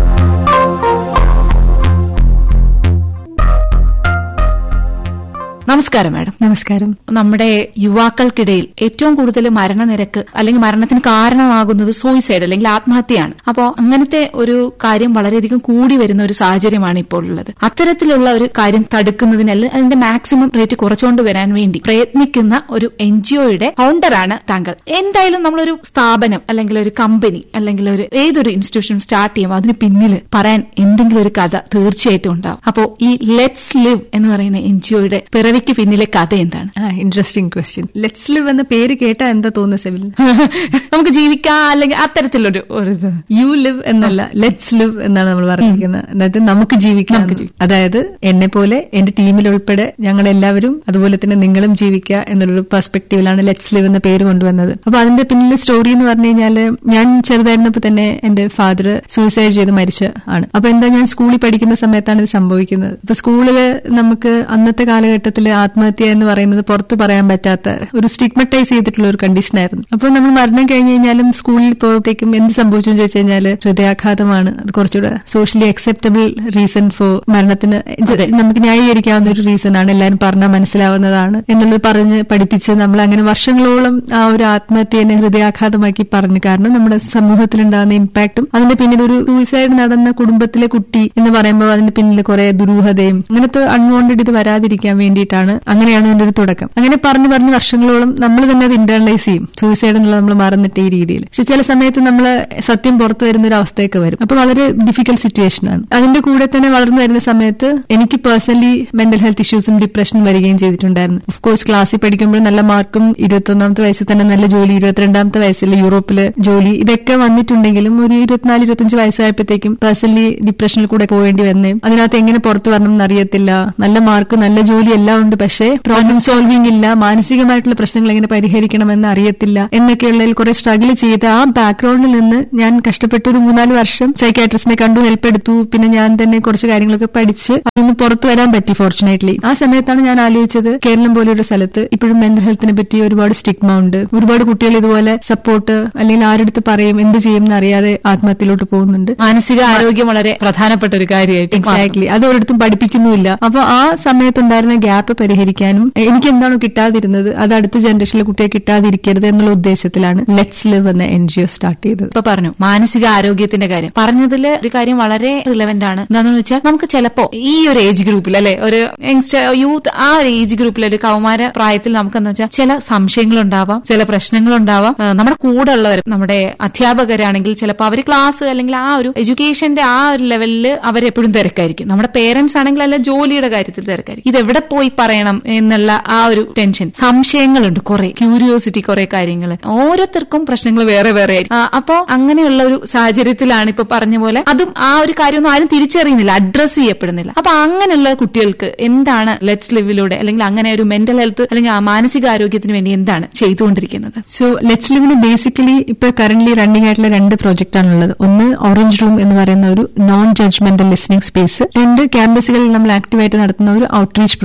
നമസ്കാരം മാഡം. നമസ്കാരം. നമ്മുടെ യുവാക്കൾക്കിടയിൽ ഏറ്റവും കൂടുതൽ മരണനിരക്ക് അല്ലെങ്കിൽ മരണത്തിന് കാരണമാകുന്നത് സൂയിസൈഡ് അല്ലെങ്കിൽ ആത്മഹത്യയാണ്. അപ്പോൾ അങ്ങനത്തെ ഒരു കാര്യം വളരെയധികം കൂടി വരുന്ന ഒരു സാഹചര്യമാണ് ഇപ്പോൾ ഉള്ളത്. അത്തരത്തിലുള്ള ഒരു കാര്യം തടുക്കുന്നതിനല്ല അതിന്റെ മാക്സിമം റേറ്റ് കുറച്ചുകൊണ്ട് വരാൻ വേണ്ടി പ്രയത്നിക്കുന്ന ഒരു എൻജിഒയുടെ ഫൗണ്ടറാണ് താങ്കൾ. എന്തായാലും നമ്മളൊരു സ്ഥാപനം അല്ലെങ്കിൽ ഒരു കമ്പനി അല്ലെങ്കിൽ ഒരു ഏതൊരു ഇൻസ്റ്റിറ്റ്യൂഷൻ സ്റ്റാർട്ട് ചെയ്യുമ്പോൾ അതിന് പിന്നിൽ പറയാൻ എന്തെങ്കിലും ഒരു കഥ തീർച്ചയായിട്ടും ഉണ്ടാവും. അപ്പോൾ ഈ ലെറ്റ്സ് ലിവ് എന്ന് പറയുന്ന എൻജിഒയുടെ പിറവി പിന്നിലെ കഥ എന്താണ്? Interesting question. ലെറ്റ്സ് ലിവ് എന്ന പേര് കേട്ടാ എന്താ തോന്നുന്നത് സെബിൽ? നമുക്ക് ജീവിക്കാം അല്ലെങ്കിൽ അത്തരത്തിലൊരു യു ലിവ് എന്നല്ല, ലെറ്റ്സ് ലിവ് എന്നാണ് നമ്മൾ പറഞ്ഞിരിക്കുന്നത്. അതായത് നമുക്ക് ജീവിക്കാം. അതായത് എന്നെ പോലെ എന്റെ ടീമിൽ ഉൾപ്പെടെ ഞങ്ങളെല്ലാവരും അതുപോലെ തന്നെ നിങ്ങളും ജീവിക്കുക എന്നുള്ളൊരു പെർസ്പെക്ടീവിലാണ് ലെറ്റ്സ് ലിവ് എന്ന പേര് കൊണ്ടുവന്നത്. അപ്പൊ അതിന്റെ പിന്നിലെ സ്റ്റോറി എന്ന് പറഞ്ഞു കഴിഞ്ഞാല് ഞാൻ ചെറുതായിരുന്നപ്പോ തന്നെ എന്റെ ഫാദർ സൂയിസൈഡ് ചെയ്ത് മരിച്ച ആണ്. അപ്പൊ എന്താ ഞാൻ സ്കൂളിൽ പഠിക്കുന്ന സമയത്താണ് ഇത് സംഭവിക്കുന്നത്. അപ്പൊ സ്കൂളില് നമുക്ക് അന്നത്തെ കാലഘട്ടത്തിൽ ആത്മഹത്യ എന്ന് പറയുന്നത് പുറത്ത് പറയാൻ പറ്റാത്ത ഒരു സ്റ്റിഗ്മറ്റൈസ് ചെയ്തിട്ടുള്ള ഒരു കണ്ടീഷനായിരുന്നു. അപ്പൊ നമ്മൾ മരണം കഴിഞ്ഞ് കഴിഞ്ഞാലും സ്കൂളിൽ പോയപ്പോഴേക്കും എന്ത് സംഭവിച്ചു എന്ന് ചോദിച്ചു കഴിഞ്ഞാല് ഹൃദയാഘാതമാണ്. അത് കുറച്ചുകൂടെ സോഷ്യലി അക്സെപ്റ്റബിൾ റീസൺ ഫോർ മരണത്തിന് നമുക്ക് ന്യായീകരിക്കാവുന്ന ഒരു റീസൺ ആണ്, എല്ലാവരും പറഞ്ഞാൽ മനസ്സിലാവുന്നതാണ് എന്നുള്ളത് പറഞ്ഞ് പഠിപ്പിച്ച് നമ്മൾ അങ്ങനെ വർഷങ്ങളോളം ആ ഒരു ആത്മഹത്യനെ ഹൃദയാഘാതമാക്കി പറഞ്ഞു. കാരണം നമ്മുടെ സമൂഹത്തിലുണ്ടാകുന്ന ഇമ്പാക്ടും അതിന്റെ പിന്നിൽ ഒരു സൂയിസൈഡ് നടന്ന കുടുംബത്തിലെ കുട്ടി എന്ന് പറയുമ്പോൾ അതിന്റെ പിന്നിൽ കുറെ ദുരൂഹതയും അങ്ങനത്തെ അൺവാണ്ടഡ് ഇത് വരാതിരിക്കാൻ വേണ്ടിയിട്ടാണ്. അങ്ങനെയാണ് അതിന്റെ ഒരു തുടക്കം. അങ്ങനെ പറഞ്ഞു പറഞ്ഞ് വർഷങ്ങളോളം നമ്മൾ തന്നെ അത് ഇന്റേണലൈസ് ചെയ്യും. സൂയിസൈഡ് എന്നുള്ളത് നമ്മൾ മറന്നിട്ട് ഈ രീതിയിൽ. പക്ഷെ ചില സമയത്ത് നമ്മൾ സത്യം പുറത്തു വരുന്ന ഒരു അവസ്ഥയൊക്കെ വരും. അപ്പൊ വളരെ ഡിഫിക്കൽട്ട് സിറ്റുവേഷൻ ആണ്. അതിന്റെ കൂടെ തന്നെ വളർന്നു വരുന്ന സമയത്ത് എനിക്ക് പേഴ്സണലി മെന്റൽ ഹെൽത്ത് ഇഷ്യൂസും ഡിപ്രഷനും വരികയും ചെയ്തിട്ടുണ്ടായിരുന്നു. ഓഫ് കോഴ്സ് ക്ലാസ്സിൽ പഠിക്കുമ്പോൾ നല്ല മാർക്കും ഇരുപത്തൊന്നാമത്തെ വയസ്സിൽ തന്നെ നല്ല ജോലി, ഇരുപത്തിരണ്ടാമത്തെ വയസ്സിൽ യൂറോപ്പില് ജോലി, ഇതൊക്കെ വന്നിട്ടുണ്ടെങ്കിലും ഒരു ഇരുപത്തിനാല് ഇരുപത്തഞ്ച് വയസ്സായപ്പോഴത്തേക്കും പേഴ്സണലി ഡിപ്രഷനിൽ കൂടെ പോകേണ്ടി വന്നേയും അതിനകത്ത് എങ്ങനെ പുറത്തു വരണം എന്നറിയത്തില്ല. നല്ല മാർക്ക് നല്ല ജോലി എല്ലാം ഉണ്ട്, പക്ഷേ പ്രോബ്ലം സോൾവിംഗ് ഇല്ല, മാനസികമായിട്ടുള്ള പ്രശ്നങ്ങൾ എങ്ങനെ പരിഹരിക്കണമെന്ന് അറിയത്തില്ല എന്നൊക്കെയുള്ളതിൽ കുറെ സ്ട്രഗിൾ ചെയ്ത് ആ ബാക്ക്ഗ്രൗണ്ടിൽ നിന്ന് ഞാൻ കഷ്ടപ്പെട്ട ഒരു മൂന്നാല് വർഷം സൈക്യാട്രിസ്റ്റിനെ കണ്ടു, ഹെൽപ്പ് എടുത്തു. പിന്നെ ഞാൻ തന്നെ കുറച്ച് കാര്യങ്ങളൊക്കെ പഠിച്ച് അതിന് പുറത്തു വരാൻ പറ്റി ഫോർച്ചുനേറ്റ്ലി. ആ സമയത്താണ് ഞാൻ ആലോചിച്ചത് കേരളം പോലെയൊരു സ്ഥലത്ത് ഇപ്പോഴും മെന്റൽ ഹെൽത്തിനെ പറ്റി ഒരുപാട് സ്റ്റിഗ്മ ഉണ്ട്. ഒരുപാട് കുട്ടികൾ ഇതുപോലെ സപ്പോർട്ട് അല്ലെങ്കിൽ ആരെടുത്ത് പറയും എന്ത് ചെയ്യും എന്നറിയാതെ ആത്മഹത്യയിലോട്ട് പോകുന്നുണ്ട്. മാനസിക ആരോഗ്യം വളരെ പ്രധാനപ്പെട്ട ഒരു കാര്യമായിട്ട് എക്സാക്ട്ലി അത് ഒരിടത്തും പഠിപ്പിക്കുന്നുമില്ല. അപ്പൊ ആ സമയത്തുണ്ടായിരുന്ന ഗ്യാപ്പ് പരിഹരിക്കാനും എനിക്ക് എന്താണോ കിട്ടാതിരുന്നത് അത് അടുത്ത ജനറേഷനിലെ കുട്ടിയെ കിട്ടാതിരിക്കരുത് എന്നുള്ള ഉദ്ദേശത്തിലാണ് ലെറ്റ്സ് ലിവ് എന്ന എൻജിഒ സ്റ്റാർട്ട് ചെയ്തത്. ഇപ്പൊ പറഞ്ഞു മാനസിക ആരോഗ്യത്തിന്റെ കാര്യം പറഞ്ഞതിൽ ഒരു കാര്യം വളരെ റിലവന്റ് ആണ്. എന്താണെന്ന് വെച്ചാൽ നമുക്ക് ചിലപ്പോ ഈ ഒരു ഏജ് ഗ്രൂപ്പിൽ അല്ലെ ഒരു യങ്സ്റ്റർ യൂത്ത് ആ ഒരു ഏജ് ഗ്രൂപ്പിൽ ഒരു കൗമാര പ്രായത്തിൽ നമുക്കെന്ന് വെച്ചാൽ ചില സംശയങ്ങളുണ്ടാവാം, ചില പ്രശ്നങ്ങളുണ്ടാവാം. നമ്മുടെ കൂടെ ഉള്ളവർ നമ്മുടെ അധ്യാപകരാണെങ്കിൽ ചിലപ്പോൾ അവർ ക്ലാസ് അല്ലെങ്കിൽ ആ ഒരു എഡ്യൂക്കേഷന്റെ ആ ഒരു ലെവലിൽ അവരെപ്പോഴും തിരക്കായിരിക്കും. നമ്മുടെ പേരന്റ്സ് ആണെങ്കിൽ അല്ല ജോലിയുടെ കാര്യത്തിൽ തിരക്കായിരിക്കും. ഇതെവിടെ പോയി പറയണം എന്നുള്ള ആ ഒരു ടെൻഷൻ, സംശയങ്ങളുണ്ട്, കുറെ ക്യൂരിയോസിറ്റി, കുറെ കാര്യങ്ങൾ. ഓരോരുത്തർക്കും പ്രശ്നങ്ങൾ വേറെ വേറെ ആയിരിക്കും. അപ്പോ അങ്ങനെയുള്ള ഒരു സാഹചര്യത്തിലാണ് ഇപ്പൊ പറഞ്ഞ പോലെ അതും ആ ഒരു കാര്യമൊന്നും ആരും തിരിച്ചറിയുന്നില്ല, അഡ്രസ് ചെയ്യപ്പെടുന്നില്ല. അപ്പൊ അങ്ങനെയുള്ള കുട്ടികൾക്ക് എന്താണ് ലെറ്റ്സ് ലിവിലൂടെ അല്ലെങ്കിൽ അങ്ങനെ ഒരു മെന്റൽ ഹെൽത്ത് അല്ലെങ്കിൽ മാനസികാരോഗ്യത്തിന് വേണ്ടി എന്താണ് ചെയ്തുകൊണ്ടിരിക്കുന്നത്? സോ ലെറ്റ്സ് ലിവിന് ബേസിക്കലി ഇപ്പൊ കറന്റ്ലി റണ്ണിംഗ് ആയിട്ടുള്ള രണ്ട് പ്രോജക്റ്റ് ആണുള്ളത്. ഒന്ന് ഓറഞ്ച് റൂം എന്ന് പറയുന്ന ഒരു നോൺ ജഡ്ജ്മെന്റൽ ലിസണിംഗ് സ്പേസ്, രണ്ട് ക്യാമ്പസുകളിൽ നമ്മൾ ആക്റ്റീവായിട്ട് നടത്തുന്ന ഒരു ഔട്ട്റീച്ച് പ്രോഗ്രാം.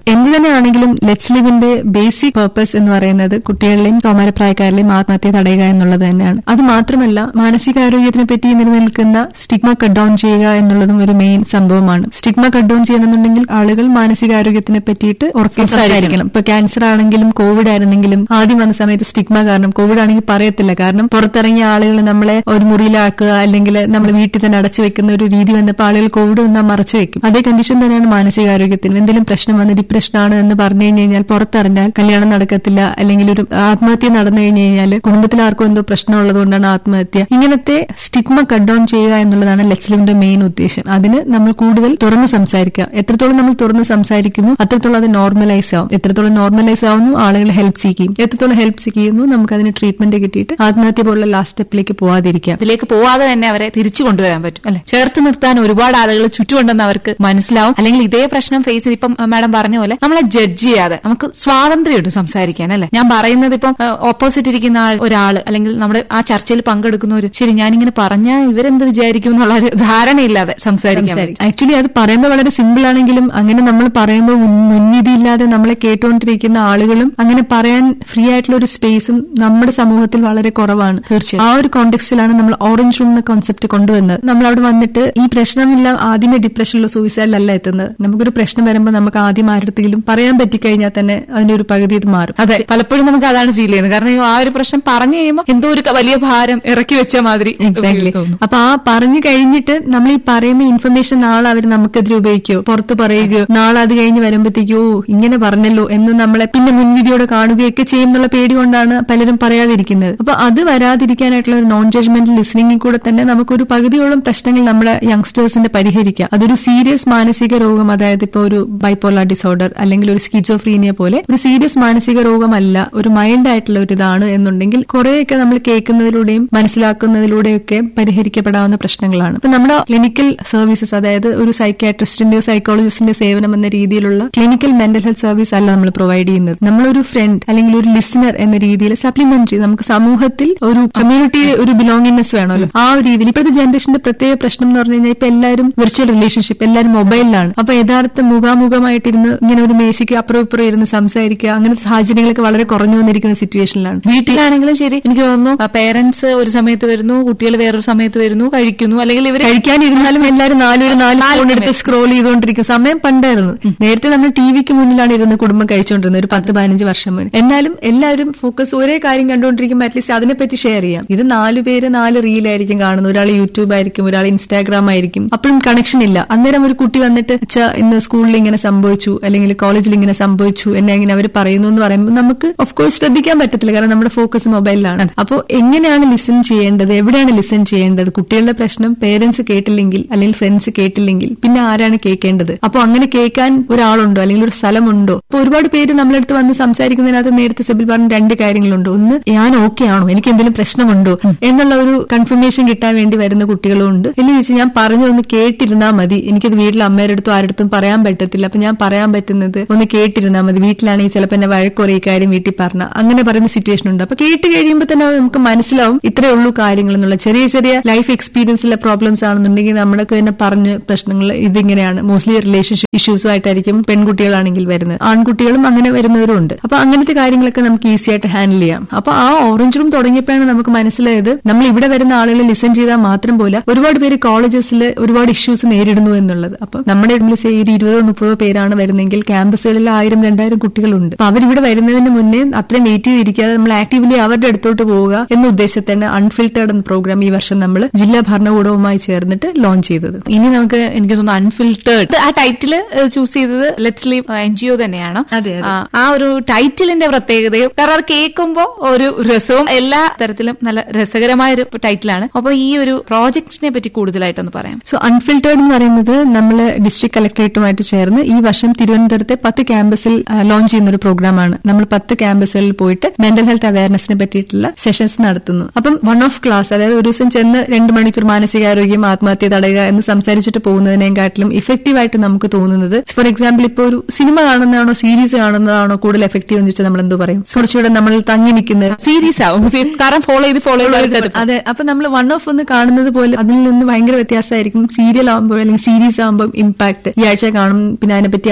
എന്ത് തന്നെയാണെങ്കിലും ലെറ്റ്സ് ലിവിന്റെ ബേസിക് പർപ്പസ് എന്ന് പറയുന്നത് കുട്ടികളിലെയും കൗമാരപ്രായക്കാരിലെയും ആത്മഹത്യ തടയുക എന്നുള്ളത് തന്നെയാണ്. അത് മാത്രമല്ല, മാനസികാരോഗ്യത്തിനെ പറ്റി നിലനിൽക്കുന്ന സ്റ്റിഗ്മ കട്ട് ഡൌൺ ചെയ്യുക എന്നുള്ളതും ഒരു മെയിൻ സംഭവമാണ്. സ്റ്റിഗ്മ കട്ട് ഡൌൺ ചെയ്യണമെന്നുണ്ടെങ്കിൽ ആളുകൾ മാനസികാരോഗ്യത്തിനെ പറ്റിയിട്ട് ഉറക്കെ സംസാരിക്കണം. ഇപ്പൊ ക്യാൻസർ ആണെങ്കിലും കോവിഡ് ആയിരുന്നെങ്കിലും ആദ്യം വന്ന സമയത്ത് സ്റ്റിഗ്മ കാരണം, കോവിഡ് ആണെങ്കിൽ പറയത്തില്ല, കാരണം പുറത്തിറങ്ങിയ ആളുകൾ നമ്മളെ ഒരു മുറിയിലാക്കുക അല്ലെങ്കിൽ നമ്മൾ വീട്ടിൽ തന്നെ അടച്ചു വെക്കുന്ന ഒരു രീതി വന്നപ്പോൾ ആളുകൾ കോവിഡ് വന്നാൽ മറച്ചു വെക്കും. അതേ കണ്ടീഷൻ തന്നെയാണ് മാനസികാരോഗ്യത്തിന്. എന്തെങ്കിലും പ്രശ്നം വന്ന് ഡിപ്രഷനാണ് എന്ന് പറഞ്ഞു കഴിഞ്ഞു കഴിഞ്ഞാൽ പുറത്തിറങ്ങിയാൽ കല്യാണം നടക്കത്തില്ല, അല്ലെങ്കിൽ ഒരു ആത്മഹത്യ നടന്നു കഴിഞ്ഞു കഴിഞ്ഞാൽ കുടുംബത്തിൽ ആർക്കും എന്തോ പ്രശ്നമുള്ളതുകൊണ്ടാണ് ആത്മഹത്യ. ഇങ്ങനത്തെ സ്റ്റിഗ്മ കട്ട് ഡൌൺ ചെയ്യുക എന്നുള്ളതാണ് ലെറ്റ്സ് ലിവിന്റെ മെയിൻ ഉദ്ദേശം. അതിന് നമ്മൾ കൂടുതൽ തുറന്ന് സംസാരിക്കുക. എത്രത്തോളം നമ്മൾ തുറന്ന് സംസാരിക്കുന്നു അത്രത്തോളം അത് നോർമലൈസ് ആവും. എത്രത്തോളം നോർമലൈസ് ആവുന്നു ആളുകൾ ഹെൽപ്പ് സീക്ക് ചെയ്യും. എത്രത്തോളം ഹെൽപ്പ് സീക്ക് ചെയ്യുന്നു നമുക്ക് അതിന് ട്രീറ്റ്മെന്റ് കിട്ടിയിട്ട് ആത്മഹത്യ പോലുള്ള ലാസ്റ്റ് സ്റ്റെപ്പിലേക്ക് പോവാതിരിക്കാം. അതിലേക്ക് പോവാതെ തന്നെ അവരെ തിരിച്ചു കൊണ്ടുവരാൻ പറ്റും അല്ലെ. ചേർത്ത് നിർത്താൻ ഒരുപാട് ആളുകൾ ചുറ്റുമുണ്ടെന്ന് അവർക്ക് മനസ്സിലാവും. അല്ലെങ്കിൽ ഇതേ പ്രശ്നം ഫേസ് ചെയ്ത് ഇപ്പം മാഡം പറഞ്ഞ പോലെ നമ്മളെ ജഡ്ജ് ചെയ്യാതെ നമുക്ക് സ്വാതന്ത്ര്യമുണ്ട് സംസാരിക്കാൻ അല്ലെ. ഞാൻ പറയുന്നത് ഇപ്പം ഓപ്പോസിറ്റ് ഇരിക്കുന്ന ആൾ ഒരാള് അല്ലെങ്കിൽ നമ്മുടെ ആ ചർച്ചയിൽ പങ്കെടുക്കുന്നവര് ശരി ഞാനിങ്ങനെ പറഞ്ഞാൽ ഇവരെന്ത് വിചാരിക്കും എന്നുള്ള ഒരു ധാരണയില്ലാതെ സംസാരിക്കാൻ. ആക്ച്വലി അത് പറയുമ്പോൾ വളരെ സിമ്പിൾ ആണെങ്കിലും അങ്ങനെ നമ്മൾ പറയുമ്പോൾ മുൻവിധിയില്ലാതെ നമ്മളെ കേട്ടുകൊണ്ടിരിക്കുന്ന ആളുകളും അങ്ങനെ പറയാൻ ഫ്രീ ആയിട്ടുള്ള ഒരു സ്പേസും നമ്മുടെ സമൂഹത്തിൽ വളരെ കുറവാണ്. തീർച്ചയായും ആ ഒരു കോണ്ടെക്സ്റ്റിലാണ് നമ്മൾ ഓറഞ്ച് റൂം എന്ന കോൺസെപ്റ്റ് കൊണ്ടുവന്നത്. നമ്മൾ അവിടെ വന്നിട്ട് ഈ പ്രശ്നമില്ല ആദ്യമേ ഡിപ്രഷനിലോ സൂയിസൈഡിലല്ല എത്തുന്നത്. നമുക്കൊരു പ്രശ്നം വരുമ്പോൾ നമുക്ക് ആദ്യം ആരുടെങ്കിലും പറയാൻ പറ്റിക്കഴിഞ്ഞാൽ തന്നെ അതിന്റെ ഒരു പകുതി ഇത് മാറും. അതെ, പലപ്പോഴും നമുക്ക് അതാണ് ഫീൽ ചെയ്യുന്നത്. കാരണം ആ ഒരു പ്രശ്നം പറഞ്ഞു കഴിയുമ്പോൾ എന്തോ ഒരു വലിയ ഭാരം ഇറക്കി വെച്ച മാതിരി. എക്സാക്ട്ലി. അപ്പൊ ആ പറഞ്ഞു കഴിഞ്ഞിട്ട് നമ്മൾ ഈ പറയുന്ന ഇൻഫർമേഷൻ നാളെ അവർ നമുക്കെതിരെ ഉപയോഗിക്കോ, പുറത്ത് പറയുകയോ, നാളെ അത് കഴിഞ്ഞ് വരുമ്പോഴത്തേക്കോ ഇങ്ങനെ പറഞ്ഞല്ലോ എന്ന് നമ്മളെ പിന്നെ മുൻവിധിയോടെ കാണുകയൊക്കെ ചെയ്യുന്നുള്ള പേടി കൊണ്ടാണ് പലരും പറയാതിരിക്കുന്നത്. അപ്പൊ അത് വരാതിരിക്കാനായിട്ടുള്ള ഒരു നോൺ ജഡ്ജ്മെന്റൽ ലിസണിംഗിൽ കൂടെ തന്നെ നമുക്കൊരു പകുതിയോളം പ്രശ്നങ്ങൾ നമ്മുടെ യങ്സ്റ്റേഴ്സിന്റെ പരിഹരിക്കാം. അതൊരു സീരിയസ് മാനസിക രോഗം, അതായത് ഇപ്പൊ ഒരു ബൈപ്പോളാർ ഡിസോർഡർ അല്ലെങ്കിൽ ഒരു സ്കിസോഫ്രീനിയ പോലെ ഒരു സീരിയസ് മാനസിക രോഗമല്ല, ഒരു മൈൽഡ് ആയിട്ടുള്ള ഒരു ഇതാണ് എന്നുണ്ടെങ്കിൽ കുറെയൊക്കെ നമ്മൾ കേൾക്കുന്നതിലൂടെയും മനസ്സിലാക്കുന്നതിലൂടെയും ഒക്കെ പരിഹരിക്കപ്പെടാവുന്ന പ്രശ്നങ്ങളാണ്. ഇപ്പൊ നമ്മുടെ ക്ലിനിക്കൽ സർവീസസ്, അതായത് ഒരു സൈക്യാട്രിസ്റ്റിന്റെയോ സൈക്കോളജിസ്റ്റിന്റെ സേവനം എന്ന രീതിയിലുള്ള ക്ലിനിക്കൽ മെന്റൽ ഹെൽത്ത് സർവീസ് അല്ല നമ്മൾ പ്രൊവൈഡ് ചെയ്യുന്നത്. നമ്മളൊരു ഫ്രണ്ട് അല്ലെങ്കിൽ ഒരു ലിസണർ എന്ന രീതിയിൽ സപ്ലിമെന്ററി നമുക്ക് സമൂഹത്തിൽ ഒരു കമ്മ്യൂണിറ്റിയിൽ ഒരു ബിലോങ്ങിങ്നെസ് വേണമല്ലോ, ആ ഒരു രീതിയിൽ. ഇപ്പോഴത്തെ ജനറേഷന്റെ പ്രത്യേക പ്രശ്നം എന്ന് പറഞ്ഞു കഴിഞ്ഞാൽ ഇപ്പൊ എല്ലാവരും വിർച്വൽ റിലേഷൻഷിപ്പ്, എല്ലാവരും മൊബൈലിലാണ്. അപ്പൊ യഥാർത്ഥ മുഖാമുഖമായിട്ടിരുന്ന് ഇങ്ങനെ ഒരു മേശയ്ക്ക് അപ്പുറം ഇപ്പുറം ഇരുന്ന് സംസാരിക്കുക, അങ്ങനത്തെ സാഹചര്യങ്ങളൊക്കെ വളരെ കുറഞ്ഞു വന്നിരിക്കുന്ന സിറ്റുവേഷനിലാണ്. വീട്ടിലാണെങ്കിലും ശരി, എനിക്ക് തോന്നുന്നു പേരന്റ്സ് ഒരു സമയത്ത് വരുന്നു, കുട്ടികൾ വേറൊരു സമയത്ത് വരുന്നു, കഴിക്കുന്നു, അല്ലെങ്കിൽ ഇവർ കഴിക്കാനിരുന്നാലും എല്ലാവരും നാലൊരു നാല് ഫോൺ എടുത്ത് സ്ക്രോൾ ചെയ്തുകൊണ്ടിരിക്കും. സമയം പണ്ടായിരുന്നു. നേരത്തെ നമ്മൾ ടി വിക്ക് മുന്നിലാണ് ഇരുന്ന് കുടുംബം കഴിച്ചുകൊണ്ടിരുന്നത് ഒരു പത്ത് പതിനഞ്ച് വർഷം മുന്നേ. എന്നാലും എല്ലാവരും ഫോക്കസ് ഒരേ കാര്യം കണ്ടുകൊണ്ടിരിക്കുമ്പോൾ അറ്റ്ലീസ്റ്റ് അതിനെപ്പറ്റി ഷെയർ ചെയ്യാം. ഇത് നാലു പേര് നാല് റീലായിരിക്കും കാണുന്നത്. ഒരാൾ യൂട്യൂബ് ആയിരിക്കും, ഒരാൾ ഇൻസ്റ്റാഗ്രാം ആയിരിക്കും. അപ്പോഴും കണക്ഷൻ ഇല്ല. അന്നേരം ഒരു കുട്ടി വന്നിട്ട് അച്ഛാ ഇന്ന് സ്കൂളിൽ ഇങ്ങനെ സംഭവിച്ചു അല്ലെങ്കിൽ കോളേജിൽ ഇങ്ങനെ സംഭവിച്ചു എന്നെ ഇങ്ങനെ അവർ പറയുന്നു എന്ന് പറയുമ്പോൾ നമുക്ക് ഓഫ് കോഴ്സ് ശ്രദ്ധിക്കാൻ പറ്റത്തില്ല, കാരണം നമ്മുടെ ഫോക്കസ് മൊബൈലിലാണ്. അപ്പോൾ എങ്ങനെയാണ് ലിസൺ ചെയ്യേണ്ടത്, എവിടെയാണ് ലിസൺ ചെയ്യേണ്ടത്? കുട്ടികളുടെ പ്രശ്നം പേരൻസ് കേട്ടില്ലെങ്കിൽ അല്ലെങ്കിൽ ഫ്രണ്ട്സ് കേട്ടില്ലെങ്കിൽ പിന്നെ ആരാണ് കേൾക്കേണ്ടത്? അപ്പോൾ അങ്ങനെ കേൾക്കാൻ ഒരാളുണ്ടോ അല്ലെങ്കിൽ ഒരു സ്ഥലമുണ്ടോ? അപ്പൊ ഒരുപാട് പേര് നമ്മളടുത്ത് വന്ന് സംസാരിക്കുന്നതിനകത്ത് നേരത്തെ സെബിൽ പറഞ്ഞ രണ്ട് കാര്യങ്ങളുണ്ട്. ഒന്ന്, ഞാൻ ഓക്കെ ആണോ, എനിക്ക് എന്തെങ്കിലും പ്രശ്നമുണ്ടോ എന്നുള്ള ഒരു കൺഫർമേഷൻ കിട്ടാൻ വേണ്ടി വരുന്ന കുട്ടികളും ഉണ്ട്. എന്ന് വെച്ചാൽ ഞാൻ പറഞ്ഞൊന്ന് കേട്ടിരുന്നാൽ മതി, എനിക്കത് വീട്ടിൽ അമ്മയുടെ അടുത്തും ആരടുത്തും പറയാൻ പറ്റത്തില്ല, അപ്പൊ ഞാൻ പറയാൻ പറ്റുന്നത് ഒന്ന് കേട്ടിരുന്നാൽ മതി, വീട്ടിലാണെങ്കിൽ ചിലപ്പോൾ എന്നെ വഴക്കുറേ ഈ കാര്യം വീട്ടിൽ പറഞ്ഞ അങ്ങനെ പറയുന്ന സിറ്റുവേഷൻ ഉണ്ട്. അപ്പൊ കേട്ട് കഴിയുമ്പോൾ തന്നെ നമുക്ക് മനസ്സിലാവും ഇത്രേ ഉള്ളൂ കാര്യങ്ങൾ എന്നുള്ള. ചെറിയ ചെറിയ ലൈഫ് എക്സ്പീരിയൻസിലെ പ്രോബ്ലംസ് ആണെന്നുണ്ടെങ്കിൽ നമ്മളൊക്കെ തന്നെ പറഞ്ഞ് പ്രശ്നങ്ങൾ ഇതിങ്ങനെയാണ്. മോസ്റ്റ്ലി റിലേഷൻഷിപ്പ് ഇഷ്യൂസുമായിട്ടായിരിക്കും പെൺകുട്ടികളാണെങ്കിൽ വരുന്നത്, ആൺകുട്ടികളും അങ്ങനെ വരുന്നവരും ഉണ്ട്. അപ്പൊ അങ്ങനത്തെ കാര്യങ്ങളൊക്കെ നമുക്ക് ഈസി ആയിട്ട് ഹാൻഡിൽ ചെയ്യാം. അപ്പൊ ആ ഓറഞ്ച് റൂം തുടങ്ങിയപ്പോഴാണ് നമുക്ക് മനസ്സിലായത് നമ്മൾ ഇവിടെ വരുന്ന ആളുകളെ ലിസൺ ചെയ്താൽ മാത്രം പോലെ ഒരുപാട് പേര് കോളേജസിൽ ഒരുപാട് ഇഷ്യൂസ് നേരിടുന്നു എന്നുള്ളത്. അപ്പൊ നമ്മുടെ ഒരു ഇരുപതോ മുപ്പതോ പേരാണ് വരുന്നെങ്കിൽ ക്യാമ്പസുകളിൽ ആയിരം രണ്ടായിരം കുട്ടികളുണ്ട്. അപ്പൊ അവരിവിടെ വരുന്നതിന് മുന്നേ അത്രയും വെയിറ്റ് ചെയ്തിരിക്കാതെ നമ്മൾ ആക്റ്റീവ്ലി അവരുടെ അടുത്തോട്ട് പോവുക എന്ന ഉദ്ദേശത്തിന് അൺഫിൽറ്റേർഡ് എന്ന പ്രോഗ്രാം ഈ വർഷം നമ്മൾ ജില്ലാ ഭരണകൂടവുമായി ചേർന്നിട്ട് ലോഞ്ച് ചെയ്തത്. ഇനി നമുക്ക് എനിക്ക് തോന്നുന്നു അൺഫിൽറ്റേർഡ് ആ ടൈറ്റില് ചൂസ് ചെയ്തത് let's leave N G O തന്നെയാണ്. ആ ഒരു ടൈറ്റിലിന്റെ പ്രത്യേകതയും കാരണം അത് കേൾക്കുമ്പോ ഒരു രസവും എല്ലാ തരത്തിലും നല്ല രസകരമായ ഒരു ടൈറ്റിലാണ്. അപ്പൊ ഈ ഒരു പ്രോജക്റ്റിനെ പറ്റി കൂടുതലായിട്ടൊന്ന് പറയാം. സോ അൺഫിൽറ്റേർഡ് എന്ന് പറയുന്നത് നമ്മൾ ഡിസ്ട്രിക്ട് കളക്ടറേറ്റുമായിട്ട് ചേർന്ന് ഈ വർഷം തിരുവനന്തപുരത്തെ പത്ത് ക്യാമ്പസിൽ ലോഞ്ച് ചെയ്യുന്ന ഒരു പ്രോഗ്രാമാണ്. നമ്മൾ പത്ത് ക്യാമ്പസുകളിൽ പോയിട്ട് മെന്റൽ ഹെൽത്ത് അവയർനെസിനെ പറ്റിയിട്ടുള്ള സെഷൻസ് നടത്തുന്നു. അപ്പം വൺ ഓഫ് ക്ലാസ്, അതായത് ഒരു ദിവസം ചെന്ന് രണ്ട് മണിക്കൂർ മാനസികാരോഗ്യം ആത്മഹത്യ തടയുക എന്ന് സംസാരിച്ചിട്ട് പോകുന്നതിനെക്കാട്ടിലും ഇഫക്റ്റീവ് ആയിട്ട് നമുക്ക് തോന്നുന്നത്, ഫോർ എക്സാമ്പിൾ ഇപ്പൊ ഒരു സിനിമ കാണുന്നതാണോ സീരീസ് കാണുന്നതാണോ കൂടുതൽ എഫക്റ്റീവ് എന്ന് വെച്ചാൽ നമ്മൾ എന്തോ പറയും, കുറച്ചുകൂടെ നമ്മൾ തങ്ങി നിൽക്കുന്നത് സീരീസ് ആവും, കാരണം ഫോളോ ചെയ്ത് ഫോളോ ചെയ്ത്. അതെ, അപ്പൊ നമ്മൾ വൺ ഓഫ് ഒന്ന് കാണുന്നത് പോലെ അതിൽ നിന്ന് ഭയങ്കര വ്യത്യാസമായിരിക്കും സീരിയൽ ആകുമ്പോൾ അല്ലെങ്കിൽ സീരീസ് ആകുമ്പോൾ ഇമ്പാക്ട്. ഈ ആഴ്ച കാണും, പിന്നെ അതിനെപ്പറ്റി ആലോചിക്കും,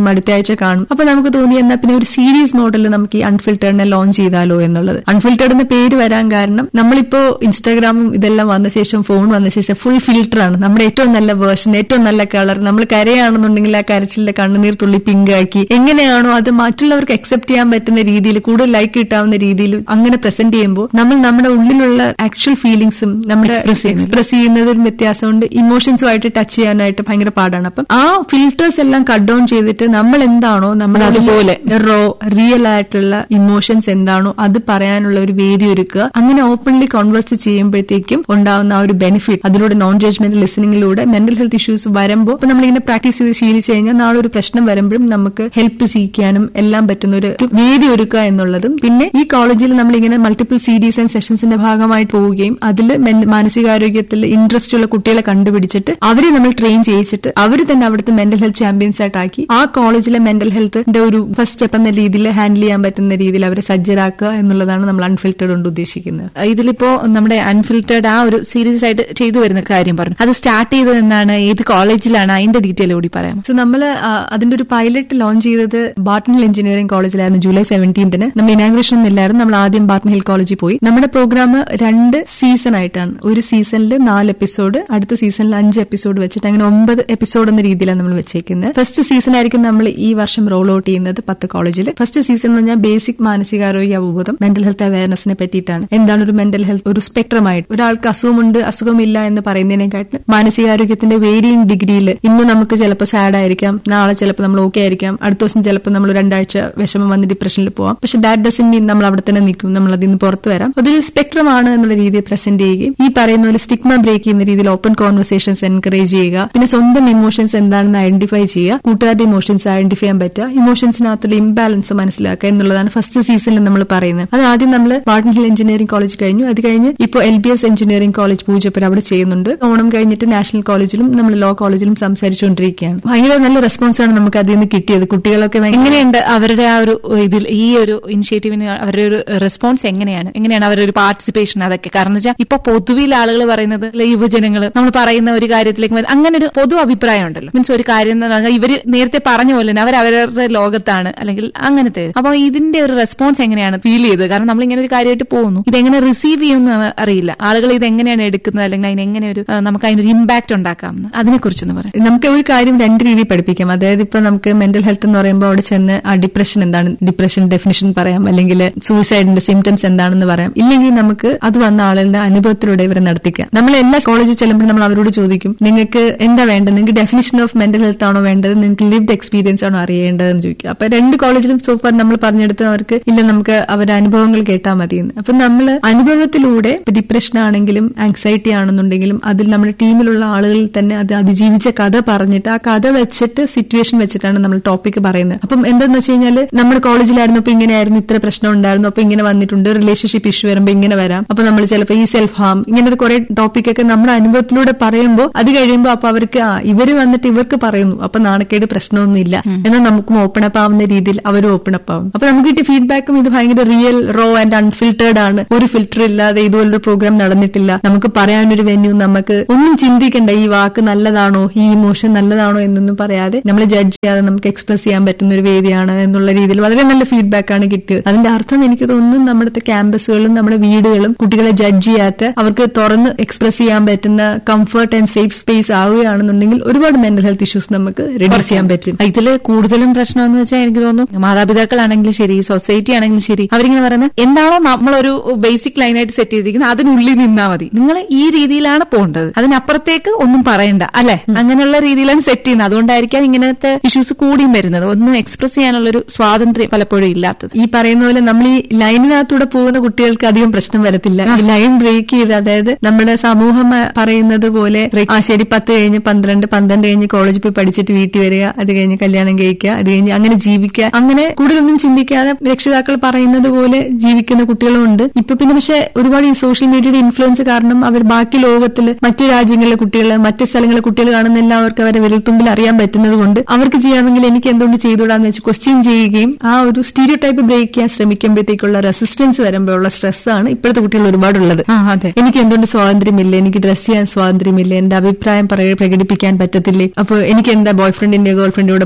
കാണും, അടുത്ത ആഴ്ച കാണും. അപ്പൊ നമുക്ക് തോന്നി എന്നാ പിന്നെ ഒരു സീരീസ് മോഡലിൽ നമുക്ക് ഈ അൺഫിൽറ്റേഡിനെ ലോഞ്ച് ചെയ്താലോ എന്നുള്ളത്. അൺഫിൽറ്റേഡ് എന്ന പേര് വരാൻ കാരണം നമ്മളിപ്പോ ഇൻസ്റ്റാഗ്രാമും ഇതെല്ലാം വന്ന ശേഷം, ഫോൺ വന്ന ശേഷം ഫുൾ ഫിൽറ്റർ ആണ്. നമ്മുടെ ഏറ്റവും നല്ല വേർഷൻ, ഏറ്റവും നല്ല കളർ, നമ്മൾ കരയാണെന്നുണ്ടെങ്കിൽ ആ കരച്ചിലെ കണ്ണുനീർ തുള്ളി പിങ്ക് ആക്കി എങ്ങനെയാണോ അത് മറ്റുള്ളവർക്ക് അക്സെപ്റ്റ് ചെയ്യാൻ പറ്റുന്ന രീതിയിൽ, കൂടുതൽ ലൈക്ക് കിട്ടാവുന്ന രീതിയിൽ അങ്ങനെ പ്രസന്റ് ചെയ്യുമ്പോൾ നമ്മൾ നമ്മുടെ ഉള്ളിലുള്ള ആക്ച്വൽ ഫീലിംഗ്സും നമ്മുടെ എക്സ്പ്രസ് ചെയ്യുന്നതിൽ വ്യത്യാസമുണ്ട്. ഇമോഷൻസുമായിട്ട് ടച്ച് ചെയ്യാനായിട്ട് ഭയങ്കര പാടാണ്. അപ്പം ആ ഫിൽറ്റേഴ്സ് എല്ലാം കട്ട് ഡൗൺ ചെയ്തിട്ട് നമ്മൾ എന്താണോ നമ്മുടെ അതുപോലെ റോ റിയൽ ആയിട്ടുള്ള ഇമോഷൻസ് എന്താണോ അത് പറയാനുള്ള ഒരു വേദി ഒരുക്കുക. അങ്ങനെ ഓപ്പൺലി കോൺവേഴ്സ് ചെയ്യുമ്പോഴത്തേക്കും ഉണ്ടാവുന്ന ആ ഒരു ബെനിഫിറ്റ്, അതിലൂടെ non judgement ലിസണിംഗിലൂടെ mental health issues വരുമ്പോൾ ഇപ്പൊ നമ്മളിങ്ങനെ പ്രാക്ടീസ് ചെയ്ത് ശീലിച്ചു കഴിഞ്ഞാൽ നാളെ ഒരു പ്രശ്നം വരുമ്പോഴും നമുക്ക് ഹെൽപ്പ് സീക്കാനും എല്ലാം പറ്റുന്ന ഒരു വേദി ഒരുക്കുക എന്നുള്ളതും. പിന്നെ ഈ കോളേജിൽ നമ്മളിങ്ങനെ മൾട്ടിപ്പിൾ സീരീസ് ആൻഡ് സെഷൻസിന്റെ ഭാഗമായിട്ട് പോവുകയും അതിൽ മാനസികാരോഗ്യത്തിൽ ഇൻട്രസ്റ്റ് ഉള്ള കുട്ടികളെ കണ്ടുപിടിച്ചിട്ട് അവരെ നമ്മൾ ട്രെയിൻ ചെയ്യിച്ചിട്ട് അവർ തന്നെ അവിടുത്തെ മെന്റൽ ഹെൽത്ത് ചാമ്പ്യൻസ് ആയിട്ടാക്കി ആ കോളേജിലെ മെന്റൽ ഹെൽത്തിന്റെ ഒരു ഫസ്റ്റ് സ്റ്റെപ്പ് എന്ന രീതിയിൽ ഹാൻഡിൽ ചെയ്യാൻ പറ്റുന്ന രീതിയിൽ അവരെ സജ്ജരാക്കുക എന്നുള്ളതാണ് നമ്മൾ അൺഫിൽറ്റേഡ് കൊണ്ട് ഉദ്ദേശിക്കുന്നത്. ഇതിലിപ്പോ നമ്മുടെ അൺഫിൽറ്റേഡ് ആ ഒരു സീരീസ് ആയിട്ട് ചെയ്തു വരുന്ന കാര്യം പറഞ്ഞു, അത് സ്റ്റാർട്ട് ചെയ്തത് എന്നാണ്, ഏത് കോളേജിലാണ്, അതിന്റെ ഡീറ്റെയിൽ കൂടി പറയാം. സോ നമ്മൾ അതിന്റെ ഒരു പൈലറ്റ് ലോഞ്ച് ചെയ്തത് ബാർട്ടൺ ഹിൽ എഞ്ചിനീയറിംഗ് കോളേജിലായിരുന്നു. ജൂലൈ സെവൻറ്റീൻത്തിന് നമ്മൾ ഇനാഗ്രേഷൻ ഒന്നില്ലായിരുന്നു. നമ്മൾ ആദ്യം ബാർട്ടൺ ഹിൽ കോളേജിൽ പോയി. നമ്മുടെ പ്രോഗ്രാം രണ്ട് സീസൺ ആയിട്ടാണ്. ഒരു സീസണിൽ നാല് എപ്പിസോഡ്, അടുത്ത സീസണിൽ അഞ്ച് എപ്പിസോഡ് വെച്ചിട്ട് അങ്ങനെ ഒമ്പത് എപ്പിസോഡ് എന്ന രീതിയിലാണ് നമ്മൾ വെച്ചേക്കുന്നത്. ഫസ്റ്റ് സീസൺ ആയിരിക്കും നമ്മൾ ഈ വർഷം റോൾ ഔട്ട് ചെയ്യുന്നത് പത്ത് കോളേജിൽ. ഫസ്റ്റ് സീസൺ എന്ന് പറഞ്ഞാൽ ബേസിക് മാനസികാരോഗ്യ അവബോധം, മെന്റൽ ഹെൽത്ത് അവയർനെസിനെ പറ്റിയിട്ടാണ്. എന്താണ് ഒരു മെന്റൽ ഹെൽത്ത്, ഒരു സ്പെക്ട്രമായിട്ട് ഒരാൾക്ക് അസുഖമുണ്ട് അസുഖമില്ല എന്ന് പറയുന്നതിനെക്കാട്ടിലും മാനസികാരോഗ്യത്തിന്റെ വേരിയിങ് ഡിഗ്രിയിൽ ഇന്ന് നമുക്ക് ചിലപ്പോൾ സാഡ് ആയിരിക്കാം, നാളെ ചിലപ്പോൾ നമ്മൾ ഓക്കെ ആയിരിക്കാം, അടുത്ത ദിവസം ചിലപ്പോൾ നമ്മൾ രണ്ടാഴ്ച വിഷമം വന്ന് ഡിപ്രഷനിൽ പോവാം. പക്ഷെ ദാറ്റ് ഡസന്റ് മീൻ നമ്മൾ അവിടെ തന്നെ നിൽക്കും, നമ്മൾ അതിൽ നിന്ന് പുറത്തു വരാം. അതൊരു സ്പെക്ട്രം ആണ് എന്നുള്ള രീതിയിൽ പ്രസന്റ് ചെയ്യുകയും ഈ പറയുന്ന പോലെ സ്റ്റിഗ്മ ബ്രേക്ക് ചെയ്യുന്ന രീതിയിൽ ഓപ്പൺ കോൺവെർസേഷൻസ് എൻകറേജ് ചെയ്യുക. പിന്നെ സ്വന്തം ഇമോഷൻസ് എന്താണെന്ന് ഐഡന്റിഫൈ ചെയ്യുക, കൂട്ടുകാരുടെ ഇമോഷൻസ് ഐഡന്റിഫൈ ചെയ്യാൻ പറ്റുക, ഇമോഷൻസിനകത്തുള്ള ഇംബാലൻസ് മനസ്സിലാക്കുക എന്നുള്ളതാണ് ഫസ്റ്റ് സീസണിൽ നമ്മൾ പറയുന്നത്. അത് ആദ്യം നമ്മൾ ബാർട്ടൺ ഹിൽ എഞ്ചിനീയറിംഗ് കോളേജ് കഴിഞ്ഞു. അത് കഴിഞ്ഞ് ഇപ്പോൾ L B S engineering college Poojappura അവിടെ ചെയ്യുന്നുണ്ട്. ഓണം കഴിഞ്ഞിട്ട് നാഷണൽ കോളേജിലും നമ്മൾ ലോ കോളേജിലും സംസാരിച്ചുകൊണ്ടിരിക്കുകയാണ്. ഭയങ്കര നല്ല റെസ്പോൺസാണ് നമുക്ക് അതിൽ നിന്ന് കിട്ടിയത്. കുട്ടികളൊക്കെ എങ്ങനെയുണ്ട് അവരുടെ ആ ഒരു ഇതിൽ ഈ ഒരു ഇനിഷ്യേറ്റീവിന് അവരുടെ ഒരു റെസ്പോൺസ് എങ്ങനെയാണ് എങ്ങനെയാണ് അവരുടെ ഒരു പാർട്ടിസിപ്പേഷൻ? അതൊക്കെ കാരണം വെച്ചാൽ ഇപ്പൊ പൊതുവിൽ ആളുകൾ പറയുന്നത് യുവജനങ്ങൾ നമ്മൾ പറയുന്ന ഒരു കാര്യത്തിലേക്ക് അങ്ങനെ ഒരു പൊതു അഭിപ്രായം ഉണ്ടല്ലോ. മീൻസ് ഒരു കാര്യം ഇവര് നേരത്തെ പറഞ്ഞ പോലെ തന്നെ അവർ അവരുടെ ലോകത്താണ് അല്ലെങ്കിൽ അങ്ങനത്തെ. അപ്പൊ ഇതിന്റെ ഒരു റെസ്പോൺസ് എങ്ങനെയാണ് ഫീൽ ചെയ്തത്? കാരണം നമ്മൾ ഇങ്ങനെ ഒരു കാര്യമായിട്ട് പോകുന്നു, ഇതെങ്ങനെ റിസീവ് ചെയ്യുമെന്ന് അറിയില്ല. ആളുകൾ ഇതെങ്ങനെയാണ് എടുക്കുന്നത് അല്ലെങ്കിൽ അതിനെങ്ങനെ ഒരു നമുക്ക് അതിനൊരു ഇമ്പാക്ട് ഉണ്ടാക്കാം, അതിനെ കുറിച്ചൊന്ന് പറയാം. നമുക്ക് ഒരു കാര്യം രണ്ട് രീതിയിൽ പഠിപ്പിക്കാം. അതായത് ഇപ്പൊ നമുക്ക് മെന്റൽ ഹെൽത്ത് എന്ന് പറയുമ്പോൾ അവിടെ ചെന്ന് ആ ഡിപ്രഷൻ എന്താണ്, ഡിപ്രഷൻ ഡെഫിനിഷൻ പറയാം, അല്ലെങ്കിൽ സൂയിസൈഡിന്റെ സിംറ്റംസ് എന്താണെന്ന് പറയാം. ഇല്ലെങ്കിൽ നമുക്ക് അത് വന്ന ആളുകളുടെ അനുഭവത്തിലൂടെ ഇവരെ നടത്തിക്കാം. നമ്മൾ എല്ലാ കോളേജിൽ ചെല്ലുമ്പോൾ നമ്മൾ അവരോട് ചോദിക്കും, നിങ്ങൾക്ക് എന്താ വേണ്ടത്, നിങ്ങൾക്ക് ഡെഫിനിഷൻ ഓഫ് മെന്റൽ ഹെൽത്ത് ആണോ വേണ്ടത്, നിങ്ങൾക്ക് ലിവ്ഡ് എക്സ്പീരിയൻസ് ആണോ അറിയേണ്ടതെന്ന് ചോദിക്കും. അപ്പൊ രണ്ട് കോളേജിലും സോഫാർ നമ്മൾ പറഞ്ഞെടുത്ത് അവർക്ക് ഇല്ല, നമുക്ക് അവരുടെ അനുഭവങ്ങൾ കേട്ടാൽ മതിയെന്ന്. അപ്പൊ നമ്മൾ അനുഭവത്തിലൂടെ ഡിപ്രഷൻ ആണെങ്കിലും ആങ്സൈറ്റി ആണെന്നുണ്ടെങ്കിലും അതിൽ നമ്മുടെ ടീമിലുള്ള ആളുകളിൽ തന്നെ അത് അതിജീവിച്ച കഥ പറഞ്ഞിട്ട് ആ കഥ വെച്ചിട്ട് സിറ്റുവേഷൻ വെച്ചിട്ടാണ് നമ്മൾ ടോപ്പിക് പറയുന്നത്. അപ്പം എന്താന്ന് വെച്ച് കഴിഞ്ഞാൽ നമ്മുടെ കോളേജിലായിരുന്നു അപ്പൊ ഇങ്ങനെയായിരുന്നു, ഇത്ര പ്രശ്നം ഉണ്ടായിരുന്നു, അപ്പൊ ഇങ്ങനെ വന്നിട്ടുണ്ട്, റിലേഷൻഷിപ്പ് ഇഷ്യൂ വരുമ്പോൾ ഇങ്ങനെ വരാം, അപ്പൊ നമ്മൾ ചിലപ്പോൾ ഈ സെൽഫ് ഹാം ഇങ്ങനത്തെ കുറെ ടോപ്പിക്കൊക്കെ നമ്മുടെ അനുഭവത്തിലൂടെ പറയുമ്പോൾ അത് കഴിയുമ്പോൾ അപ്പൊ അവർക്ക് ആ ഇവര് വന്നിട്ട് ഇവർക്ക് പറയുന്നു, അപ്പൊ നാണക്കേട് പ്രശ്നമൊന്നും ഇല്ല, എന്നാൽ നമുക്കും ഓപ്പൺ അപ്പ് ആവുന്ന രീതിയിൽ അവരും ഓപ്പൺ അപ്പ് ആവും. അപ്പൊ നമുക്ക് കിട്ടിയ ഫീഡ്ബാക്കും ഇത് ഭയങ്കര റിയൽ, റോ ആൻഡ് അൺഫിൽറ്റേർഡ് ആണ്. ഒരു ഫിൽറ്റർ ഇല്ലാതെ ഇതുപോലൊരു പ്രോഗ്രാം നടന്നിട്ടില്ല. നമുക്ക് പറയാനൊരു വെന്യൂ, നമുക്ക് ഒന്നും ചിന്തിക്കണ്ട ഈ വാക്ക് നല്ലതാണോ, ഈ ഇമോഷൻ നല്ലതാണോ എന്നൊന്നും പറയാതെ നമ്മൾ ജഡ്ജ് ചെയ്യാതെ നമുക്ക് എക്സ്പ്രസ് ചെയ്യാൻ പറ്റുന്ന ഒരു വേദിയാണ് എന്നുള്ള രീതിയിൽ വളരെ നല്ല ഫീഡ്ബാക്ക് ആണ് കിട്ടിയത്. അതിന്റെ അർത്ഥം എനിക്ക് തോന്നുന്നു നമ്മുടെ ക്യാമ്പസുകളും നമ്മുടെ വീടുകളും കുട്ടികളെ ജഡ്ജ് ചെയ്യാത്ത, അവർക്ക് തുറന്ന് എക്സ്പ്രസ് ചെയ്യാൻ പറ്റുന്ന കംഫർട്ട് ആൻഡ് സേഫ് സ്പേസ് ആവുകയാണെന്നുണ്ടെങ്കിൽ ഒരുപാട് മെന്റൽ ഹെൽത്ത് ഇഷ്യൂസ് നമുക്ക് റിഡ്യൂസ് ചെയ്യാൻ പറ്റും. ഇതിൽ കൂടുതലും പ്രശ്നം എന്ന് വെച്ചാൽ എനിക്ക് തോന്നുന്നു മാതാപിതാക്കളാണെങ്കിലും ശരി, സൊസൈറ്റി ആണെങ്കിലും ശരി, അവരിങ്ങനെ പറയുന്നത് എന്താണോ നമ്മളൊരു ബേസിക് ലൈനായിട്ട് സെറ്റ് ചെയ്തിരിക്കുന്നത് അതിനുള്ളിൽ നിന്നാ മതി, നിങ്ങൾ ഈ രീതിയിലാണ് പോകേണ്ടത്, അതിനപ്പുറത്തേക്ക് ഒന്നും പറയണ്ട, അല്ലെ? അങ്ങനെയുള്ള രീതിയിലാണ് സെറ്റ് ചെയ്യുന്നത്. അതുകൊണ്ടായിരിക്കാം ഇങ്ങനത്തെ ഇഷ്യൂസ് കൂടിയും വരുന്നത്. ഒന്നും എക്സ്പ്രസ് ചെയ്യാനുള്ളൊരു സ്വാതന്ത്ര്യം പലപ്പോഴും ഇല്ലാത്തത്. ഈ പറയുന്ന പോലെ നമ്മൾ ഈ ലൈനിനകത്തൂടെ പോകുന്ന കുട്ടികൾക്ക് അധികം പ്രശ്നം വരത്തില്ല. ഈ ലൈൻ ബ്രേക്ക് ചെയ്ത്, അതായത് നമ്മുടെ സമൂഹം പറയുന്നത് പോലെ ആ ശരി പത്ത് കഴിഞ്ഞ് പന്ത്രണ്ട് പന്ത്രണ്ട് കഴിഞ്ഞ് കോളേജിൽ പോയി പഠിച്ചിട്ട് വീട്ടിൽ വരിക, അത് കഴിഞ്ഞ് കല്യാണം കഴിക്കുക, അത് കഴിഞ്ഞ് അങ്ങനെ ജീവിക്കുക, അങ്ങനെ കൂടുതലൊന്നും ചിന്തിക്കാതെ രക്ഷിതാക്കൾ പറയുന്നത് പോലെ ജീവിക്കുന്ന കുട്ടികളുമുണ്ട് ഇപ്പൊ. പിന്നെ പക്ഷെ ഒരുപാട് ഈ സോഷ്യൽ മീഡിയയുടെ ഇൻഫ്ലുവൻസ് കാരണം അവർ ബാക്കി ലോകത്തിൽ മറ്റു രാജ്യങ്ങളിലെ കുട്ടികൾ, മറ്റു സ്ഥലങ്ങളിലെ കുട്ടികൾ കാണുന്ന എല്ലാവർക്കും അവരെ വിരൽത്തുമ്പിൽ അറിയാൻ പറ്റുന്നത് കൊണ്ട് അവർക്ക് ചെയ്യാമെങ്കിൽ എനിക്ക് എന്തുകൊണ്ട് ചെയ്തുകൂടാന്ന് വെച്ച് ക്വസ്റ്റ്യൻ ചെയ്യുകയും ആ ഒരു സ്റ്റീരിയോ ടൈപ്പ് ബ്രേക്ക് ചെയ്യാൻ ശ്രമിക്കുമ്പോഴത്തേക്കുള്ള റെസിസ്റ്റൻസ് വരുമ്പോഴുള്ള സ്ട്രെസ് ആണ് ഇപ്പോഴത്തെ കുട്ടികൾ ഒരുപാടുള്ളത്. എനിക്ക് എന്തുകൊണ്ട് സ്വാതന്ത്ര്യമില്ല, എനിക്ക് ഡ്രസ് ചെയ്യാൻ സ്വാതന്ത്ര്യമില്ല, എന്റെ അഭിപ്രായം പ്രകടിപ്പിക്കാൻ പറ്റത്തില്ലേ, അപ്പൊ എനിക്ക് എന്താ ബോയ് ഫ്രണ്ടിന്റെ ഗേൾ ഫ്രണ്ടിന്റെ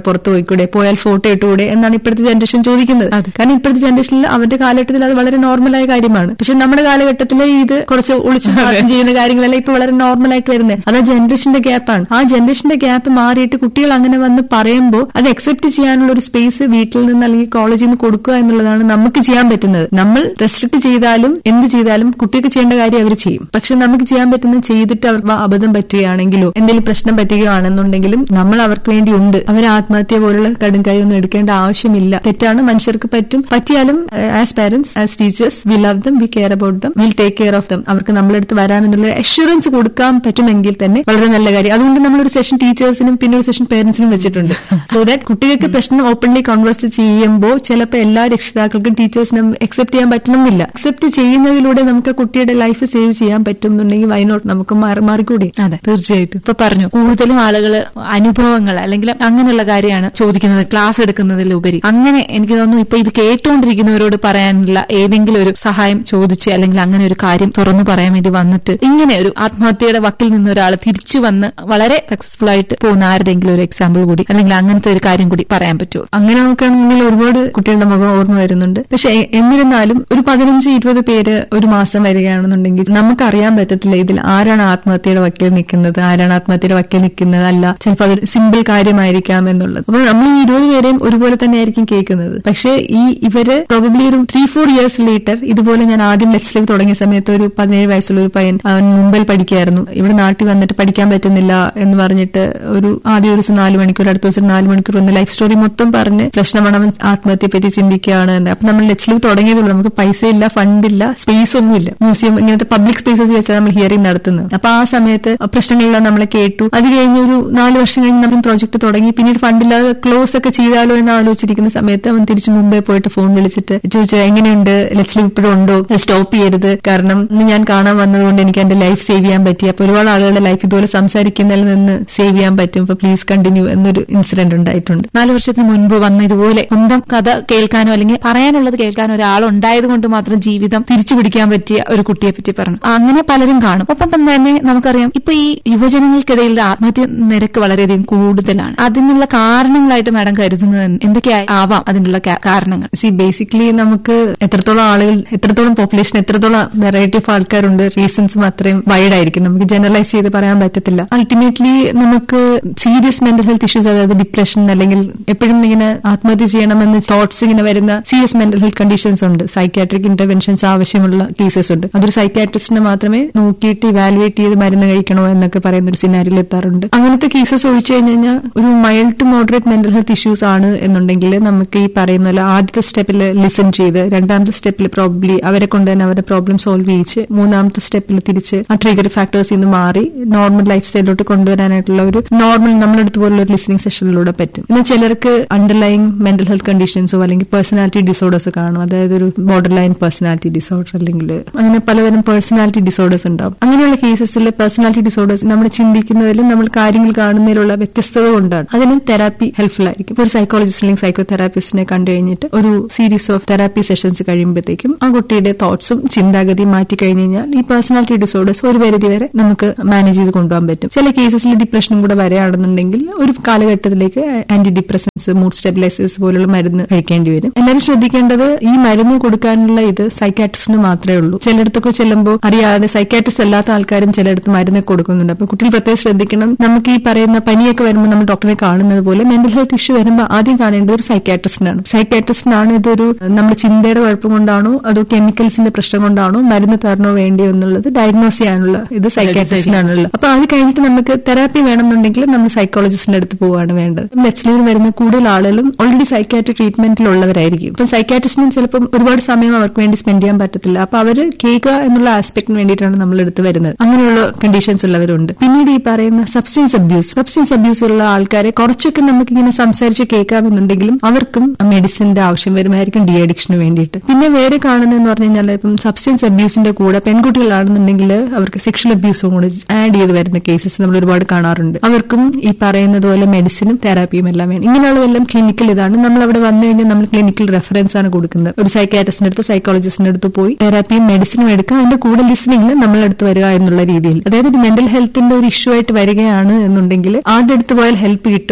പുറത്തു പോയിക്കൂടെ, പോയാൽ ഫോട്ടോ ഇട്ടുകൂടെ എന്നാണ് ഇപ്പോഴത്തെ ജനറേഷൻ ചോദിക്കുന്നത്. കാരണം ഇപ്പോഴത്തെ ജനറേഷനിൽ അവരുടെ കാലഘട്ടത്തിൽ അത് വളരെ നോർമലായ കാര്യമാണ്. പക്ഷെ നമ്മുടെ കാലഘട്ടത്തിൽ ഇത് കുറച്ച് ഒളിച്ചു ചെയ്യുന്ന കാര്യങ്ങളെല്ലാം ഇപ്പൊ വളരെ നോർമലായിട്ട് വരുന്നത്. അത് ജനറേഷന്റെ ഗ്യാപ്പാണ്. ആ ജനറേഷന്റെ ഗ്യാപ്പ് മാറിയിട്ട് കുട്ടികൾ അങ്ങനെ വന്ന് പറയുമ്പോൾ അത് അക്സെപ്റ്റ് ചെയ്യാനുള്ള ഒരു സ്പേസ് വീട്ടിൽ നിന്ന് അല്ലെങ്കിൽ കോളേജിൽ നിന്ന് കൊടുക്കുക എന്നുള്ളതാണ് നമുക്ക് ചെയ്യാൻ പറ്റുന്നത്. നമ്മൾ റെസ്ട്രിക്ട് ചെയ്താലും എന്ത് ചെയ്താലും കുട്ടികൾക്ക് ചെയ്യേണ്ട കാര്യം അവർ ചെയ്യും. പക്ഷെ നമുക്ക് ചെയ്യാൻ പറ്റുന്നത് ചെയ്തിട്ട് അവർക്ക് അബദ്ധം പറ്റുകയാണെങ്കിലോ എന്തെങ്കിലും പ്രശ്നം പറ്റുകയാണെന്നുണ്ടെങ്കിലും നമ്മൾ അവർക്ക് വേണ്ടി ഉണ്ട്. അവർ ആത്മഹത്യ പോലുള്ള കടുംകൈ ഒന്നും എടുക്കേണ്ട ആവശ്യമില്ല. തെറ്റാണ്, മനുഷ്യർക്ക് പറ്റും. പറ്റിയാലും as parents, as teachers, we love dum, V care about them, will take care of them. അവർക്ക് നമ്മളെടുത്ത് വരാമെന്നുള്ള അഷുറൻസ് കൊടുക്കാൻ പറ്റുമെങ്കിൽ തന്നെ വളരെ നല്ല കാര്യം. അതുകൊണ്ട് നമ്മളൊരു സെഷൻ ടീച്ചേഴ്സിനും പിന്നെ ഒരു സെഷൻ പേരന്റ്സിനും വെച്ചിട്ടുണ്ട്. സോ ദാറ്റ് കുട്ടികൾക്ക് പ്രശ്നം ഓപ്പൺലി കോൺവേഴ്സ് ചെയ്യുമ്പോൾ ചിലപ്പോൾ എല്ലാ രക്ഷിതാക്കൾക്കും ടീച്ചേഴ്സിനും അക്സെപ്റ്റ് ചെയ്യാൻ പറ്റണമെന്നില്ല. അക്സെപ്റ്റ് ചെയ്യുന്നതിലൂടെ നമുക്ക് കുട്ടിയുടെ ലൈഫ് സേവ് ചെയ്യാൻ പറ്റുന്നുണ്ടെങ്കിൽ വൈ നോട്ട്, നമുക്ക് മാറി മാറിക്കൂടി. അതെ, തീർച്ചയായിട്ടും. ഇപ്പൊ പറഞ്ഞു കൂടുതലും ആളുകൾ അനുഭവങ്ങൾ അല്ലെങ്കിൽ അങ്ങനെയുള്ള കാര്യമാണ് ചോദിക്കുന്നത് ക്ലാസ് എടുക്കുന്നതിലുപരി. അങ്ങനെ എനിക്ക് തോന്നുന്നു ഇപ്പൊ ഇത് കേട്ടുകൊണ്ടിരിക്കുന്നവരോട് പറയാനുള്ള ഏതെങ്കിലും ഒരു സഹായം ചോദിച്ച് അല്ലെങ്കിൽ അങ്ങനെ ഒരു കാര്യം തുറന്നു പറയാൻ വേണ്ടി വന്നിട്ട് ഇങ്ങനെ ഒരു ആത്മഹത്യയുടെ വക്കിൽ നിന്ന് ഒരാൾ തിരിച്ചു വന്ന് വളരെ സക്സസ്ഫുൾ ആയിട്ട് പോകുന്ന ആരുടെങ്കിലും ഒരു എക്സാമ്പിൾ കൂടി അല്ലെങ്കിൽ അങ്ങനത്തെ ഒരു കാര്യം കൂടി പറയാൻ പറ്റുമോ? അങ്ങനെ നോക്കുകയാണെങ്കിൽ ഒരുപാട് കുട്ടികളുടെ മുഖം ഓർമ്മ വരുന്നുണ്ട്. പക്ഷെ എന്നിരുന്നാലും ഒരു പതിനഞ്ച് ഇരുപത് പേര് ഒരു മാസം വരികയാണെന്നുണ്ടെങ്കിൽ നമുക്കറിയാൻ പറ്റത്തില്ല ഇതിൽ ആരാണ് ആത്മഹത്യയുടെ വക്കിൽ നിൽക്കുന്നത്, ആരാണ് ആത്മഹത്യയുടെ വക്കിൽ നിൽക്കുന്നത് അല്ല. ചിലപ്പോൾ അതൊരു സിമ്പിൾ കാര്യമായിരിക്കാം എന്നുള്ളത്. അപ്പോൾ നമ്മൾ ഈ ഇരുപത് പേരെയും ഒരുപോലെ തന്നെ ആയിരിക്കും കേൾക്കുന്നത്. പക്ഷേ ഈ ഇവര് പ്രോബബ്ലി ഒരു ത്രീ ഫോർ ഇയേഴ്സ് ലേറ്റർ ഇതുപോലെ ഞാൻ ആദ്യം ലെറ്റ്സ് ലിവ് തുടങ്ങിയ സമയത്ത് ഒരു പതിനേഴ് വയസ്സുള്ള ഒരു പയ്യൻ, അവൻ മുംബൈയിൽ പഠിക്കായിരുന്നു. ഇവിടെ നാട്ടിൽ വന്നിട്ട് പഠിക്കാൻ പറ്റുന്നില്ല എന്ന് പറഞ്ഞിട്ട് ഒരു ആദ്യ ദിവസം നാല് മണിക്കൂർ അടുത്ത ദിവസം നാല് മണിക്കൂർ വന്ന് ലൈഫ് സ്റ്റോറി മൊത്തം പറഞ്ഞ് പ്രശ്നമാണ്, അവൻ ആത്മഹത്യയെ പറ്റി ചിന്തിക്കുകയാണ്. അപ്പൊ നമ്മൾ ലെറ്റ്സ് ലിവ് തുടങ്ങിയതുള്ളൂ. നമുക്ക് പൈസ ഇല്ല, ഫണ്ടില്ല, സ്പേസ് ഒന്നുമില്ല. മ്യൂസിയം ഇങ്ങനത്തെ പബ്ലിക് സ്പേസസ് വെച്ചാൽ നമ്മൾ ഹിയറിംഗ് നടത്തുന്നത്. അപ്പൊ ആ സമയത്ത് പ്രശ്നങ്ങളെല്ലാം നമ്മളെ കേട്ടു. അത് കഴിഞ്ഞ് ഒരു നാല് വർഷം കഴിഞ്ഞ് നമ്മൾ പ്രോജക്ട് തുടങ്ങി. പിന്നീട് ഫണ്ടില്ലാതെ ക്ലോസ് ഒക്കെ ചെയ്താലോ എന്ന് ആലോചിച്ചിരിക്കുന്ന സമയത്ത് അവൻ തിരിച്ച് മുംബൈ പോയിട്ട് ഫോൺ വിളിച്ചിട്ട് ചോദിച്ചു, എങ്ങനെയുണ്ട്, ലെറ്റ്സ് ലിവ് ഇപ്പോഴും ഉണ്ടോ, സ്റ്റോപ്പ് ചെയ്യരുത്, കാരണം ഇന്ന് ഞാൻ കാണാൻ വന്നതുകൊണ്ട് എനിക്ക് എന്റെ ലൈഫ് സേവ് ചെയ്യാൻ പറ്റി. അപ്പൊ ഒരുപാട് ആളുകളുടെ ലൈഫ് ഇതുപോലെ സംസാരിക്കുന്നതിൽ നിന്ന് സേവ് ചെയ്യാൻ പറ്റും. അപ്പൊ പ്ലീസ് കണ്ടിന്യൂ എന്നൊരു ഇൻസിഡന്റ് ഉണ്ടായിട്ടുണ്ട്. നാല് വർഷത്തിന് മുൻപ് വന്ന ഇതുപോലെ സ്വന്തം കഥ കേൾക്കാനോ അല്ലെങ്കിൽ പറയാനുള്ളത് കേൾക്കാനോ ഒരാളുണ്ടായത് കൊണ്ട് മാത്രം ജീവിതം തിരിച്ചു പിടിക്കാൻ പറ്റിയ ഒരു കുട്ടിയെ പറ്റി പറഞ്ഞു. അങ്ങനെ പലരും കാണും. ഒപ്പം തന്നെ നമുക്കറിയാം ഇപ്പൊ ഈ യുവജനങ്ങൾക്കിടയിൽ ആത്മഹത്യ നിരക്ക് വളരെയധികം കൂടുതലാണ്. അതിനുള്ള കാരണങ്ങളായിട്ട് മാഡം കരുതുന്നത് എന്തൊക്കെയാ ആവാം അതിനുള്ള കാരണങ്ങൾ? സി ബേസിക്കലി നമുക്ക് എത്രത്തോളം ആളുകൾ, എത്രത്തോളം പോപ്പുലേഷൻ, എത്രത്തോളം വെറൈറ്റി ഓഫ് ആൾക്കാരുണ്ട്, റീസൺസും അത്രയും വൈഡ് ആയിരിക്കും. നമുക്ക് ജനറലൈസ് ചെയ്ത് പറയാൻ പറ്റത്തില്ല. അൾട്ടിമേറ്റ്ലി നമുക്ക് സീരിയസ് മെന്റൽ ഹെൽത്ത് ഇഷ്യൂസ്, അതായത് ഡിപ്രഷൻ അല്ലെങ്കിൽ എപ്പോഴും ഇങ്ങനെ ആത്മഹത്യ ചെയ്യണമെന്ന് തോട്ട്സ് ഇങ്ങനെ വരുന്ന സീരിയസ് മെന്റൽ ഹെൽത്ത് കണ്ടീഷൻസ് ഉണ്ട്. സൈക്യാട്രിക് ഇന്റർവെൻഷൻസ് ആവശ്യമുള്ള കേസസ് ഉണ്ട്. അതൊരു സൈക്യാട്രിസ്റ്റിനെ മാത്രമേ നോക്കിയിട്ട് ഇവാലുവേറ്റ് ചെയ്ത് മരുന്ന് കഴിക്കണോ എന്നൊക്കെ പറയുന്ന ഒരു സിനാരിയിൽ എത്താറുണ്ട്. അങ്ങനത്തെ കേസസ് ഒഴിച്ചു കഴിഞ്ഞ് കഴിഞ്ഞാൽ ഒരു mild to moderate mental health issues ആണ് എന്നുണ്ടെങ്കിൽ നമുക്ക് ഈ പറയുന്ന പോലെ ആദ്യത്തെ സ്റ്റെപ്പിൽ ലിസൺ ചെയ്ത് രണ്ടാമത്തെ സ്റ്റെപ്പിൽ പ്രോബ്ലി അവരെ കൊണ്ട് തന്നെ അവരുടെ പ്രോബ്ലം സോൾവ് ചെയ്യിച്ച് മൂന്നാമത്തെ സ്റ്റെപ്പിൽ തിരിച്ച് ആ ട്രിഗർ ഫാക്ടേഴ്സിൽ നിന്ന് മാറി നോർമൽ ലൈഫ് സ്റ്റൈലിലോട്ട് കൊണ്ടുവരാനായിട്ടുള്ള ഒരു നോർമൽ നമ്മളെടുത്ത് പോലുള്ള ഒരു ലിസണിംഗ് സെഷനിലൂടെ പറ്റും. എന്നാൽ ചിലർക്ക് അണ്ടർലൈങ് മെന്റൽ ഹെൽത്ത് കണ്ടീഷൻസോ അല്ലെങ്കിൽ പേഴ്സണാലിറ്റി ഡിസോർഡേഴ്സ് കാണും. അതായത് ഒരു ബോർഡർ ലൈൻ പേഴ്സണാലിറ്റി ഡിസോർഡർ അല്ലെങ്കിൽ അങ്ങനെ പലതരം പേഴ്സണാലിറ്റി ഡിസോർഡേഴ്സ് ഉണ്ടാവും. അങ്ങനെയുള്ള കേസസിൽ പേഴ്സണാലിറ്റി ഡിസോർഡേഴ്സ് നമ്മൾ ചിന്തിക്കുന്നതിലും നമ്മൾ കാര്യങ്ങൾ കാണുന്നതിലുള്ള വ്യത്യസ്തത കൊണ്ടാണ്. അതിന് തെറാപ്പി ഹെൽപ്ഫുൾ ആയിരിക്കും. ഒരു സൈക്കോളജിസ്റ്റ് അല്ലെങ്കിൽ സൈക്കോ തെറാപ്പിസ്റ്റിനെ കണ്ടു കഴിഞ്ഞിട്ട് ഒരു സീരീസ് ഓഫ് തെറാപ്പി സെഷൻസ് കഴിയുമ്പോഴത്തേക്കും ആ കുട്ടിയുടെ തോട്ട്സും ചിന്താഗതിയും മാറ്റി കഴിഞ്ഞ് കഴിഞ്ഞാൽ ഈ പേഴ്സണാലിറ്റി ഡിസോർഡേഴ്സ് ഒരു പരിധി വരെ നമുക്ക് മാനേജ് ചെയ്ത് കൊണ്ടുപോകാൻ പറ്റും. ചില കേസസിൽ ഡിപ്രഷനും കൂടെ വരികയാണെന്നുണ്ടെങ്കിൽ ഒരു കാലഘട്ടത്തിലേക്ക് ആന്റി ഡിപ്രസൻസ്, മൂഡ് സ്റ്റെബിലൈസേഴ്സ് പോലുള്ള മരുന്ന് കഴിക്കേണ്ടി വരും. എല്ലാവരും ശ്രദ്ധിക്കേണ്ടത് ഈ മരുന്ന് കൊടുക്കാനുള്ള ഇത് സൈക്കാട്രിസ്റ്റിന് മാത്രമേ ഉള്ളൂ. ചിലയിടത്തൊക്കെ ചെല്ലുമ്പോൾ അറിയാതെ സൈക്കാട്രിസ്റ്റ് അല്ലാത്ത ആൾക്കാരും ചിലയിടത്ത് മരുന്ന് കൊടുക്കുന്നുണ്ട്. അപ്പൊ കുട്ടികൾ പ്രത്യേകം ശ്രദ്ധിക്കണം. നമുക്ക് ഈ പറയുന്ന പനിയൊക്കെ വരുമ്പോൾ നമ്മൾ ഡോക്ടറെ കാണുന്നത് പോലെ മെന്റൽ ഹെൽത്ത് ഇഷ്യൂ വരുമ്പോൾ ആദ്യം കാണേണ്ടത് ഒരു സൈക്കാട്രിസ്റ്റിനാണ്. സൈക്കാട്രിസ്റ്റിനാണ് ഇതൊരു നമ്മുടെ ചിന്തയുടെ കുഴപ്പം കൊണ്ടാണോ അതോ കെമിക്കൽസിന്റെ പ്രശ്നം കൊണ്ടാണോ മരുന്ന് തരണോ വേണ്ടിയോ എന്നുള്ളത് ഡയഗ്നോസ് ചെയ്യാനുള്ള ഇത് സൈക്കാട്രിസ്റ്റിനാണുള്ളത്. അപ്പൊ അത് കഴിഞ്ഞിട്ട് നമുക്ക് തെറാപ്പി വേണമെന്നുണ്ടെങ്കിൽ നമ്മൾ സൈക്കോളജിസ്റ്റിന്റെ അടുത്ത് പോവുകയാണ് വേണ്ടത്. ലെറ്റ്സ് ലിവിൽ വരുന്ന കൂടുതൽ ആളുകളും ഓൾറെഡി സൈക്കാട്രിക് ട്രീറ്റ്മെന്റിലുള്ളവരായിരിക്കും. ഇപ്പൊ സൈക്കാട്രിസ്റ്റിനും ചിലപ്പോൾ ഒരുപാട് സമയം അവർക്ക് വേണ്ടി സ്പെൻഡ് ചെയ്യാൻ പറ്റത്തില്ല. അപ്പൊ അവര് കേൾക്കുക എന്നുള്ള ആസ്പെക്ടിന് വേണ്ടിയിട്ടാണ് നമ്മൾ എടുത്ത് വരുന്നത്. അങ്ങനെയുള്ള കണ്ടീഷൻസ് ഉള്ളവരുണ്ട്. പിന്നീട് ഈ പറയുന്ന സബ്സ്റ്റൻസ് അബ്യൂസ് സബ്സ്റ്റൻസ് അബ്യൂസ് ഉള്ള ആൾക്കാരെ കുറച്ചൊക്കെ നമുക്ക് ഇങ്ങനെ സംസാരിച്ച് കേൾക്കാമെന്നുണ്ടെങ്കിലും അവർക്കും മെഡിസിന്റെ ആവശ്യം വരുമായിരിക്കും ഡി അഡിക്ഷന് വേണ്ടിയിട്ട്. പിന്നെ വേറെ കാണുന്നതെന്ന് പറഞ്ഞു കഴിഞ്ഞാൽ ഇപ്പം സബ്സ്റ്റൻസ് അബ്യൂസിന്റെ കൂടെ പെൺകുട്ടികളാണെന്നുണ്ടെങ്കിൽ അവർക്ക് സെക്ഷൽ അബ്യൂസും കൂടെ ആഡ് ചെയ്ത് വരുന്ന കേസസ് നമ്മൾ ഒരുപാട് കാണാറുണ്ട്. അവർക്കും ഈ പറയുന്നത് പോലെ മെഡിസിനും തെറാപ്പിയും എല്ലാം വേണം. ഇങ്ങനെയുള്ളതെല്ലാം ക്ലിനിക്കൽ ഇതാണ്. നമ്മൾ അവിടെ വന്നു കഴിഞ്ഞാൽ നമ്മൾ ക്ലിനിക്കൽ റെഫറൻസ് ആണ് കൊടുക്കുന്നത്. ഒരു സൈക്കാട്രിസ്റ്റിന്റെ അടുത്തോ സൈക്കോളജിസ്റ്റിന്റെ അടുത്ത് പോയി തെറാപ്പിയും മെഡിസിനും എടുക്കുക, അതിന്റെ കൂടെ ലിസണിംഗ് നമ്മളെടുത്ത് വരിക എന്നുള്ള രീതിയിൽ. അതായത് മെന്റൽ ഹെൽത്തിന്റെ ഒരു ഇഷ്യൂ ആയിട്ട് വരികയാണ് എന്നുണ്ടെങ്കിൽ ആദ്യം അടുത്ത് പോയാൽ ഹെൽപ്പ് കിട്ടും. സൈക്കാട്രി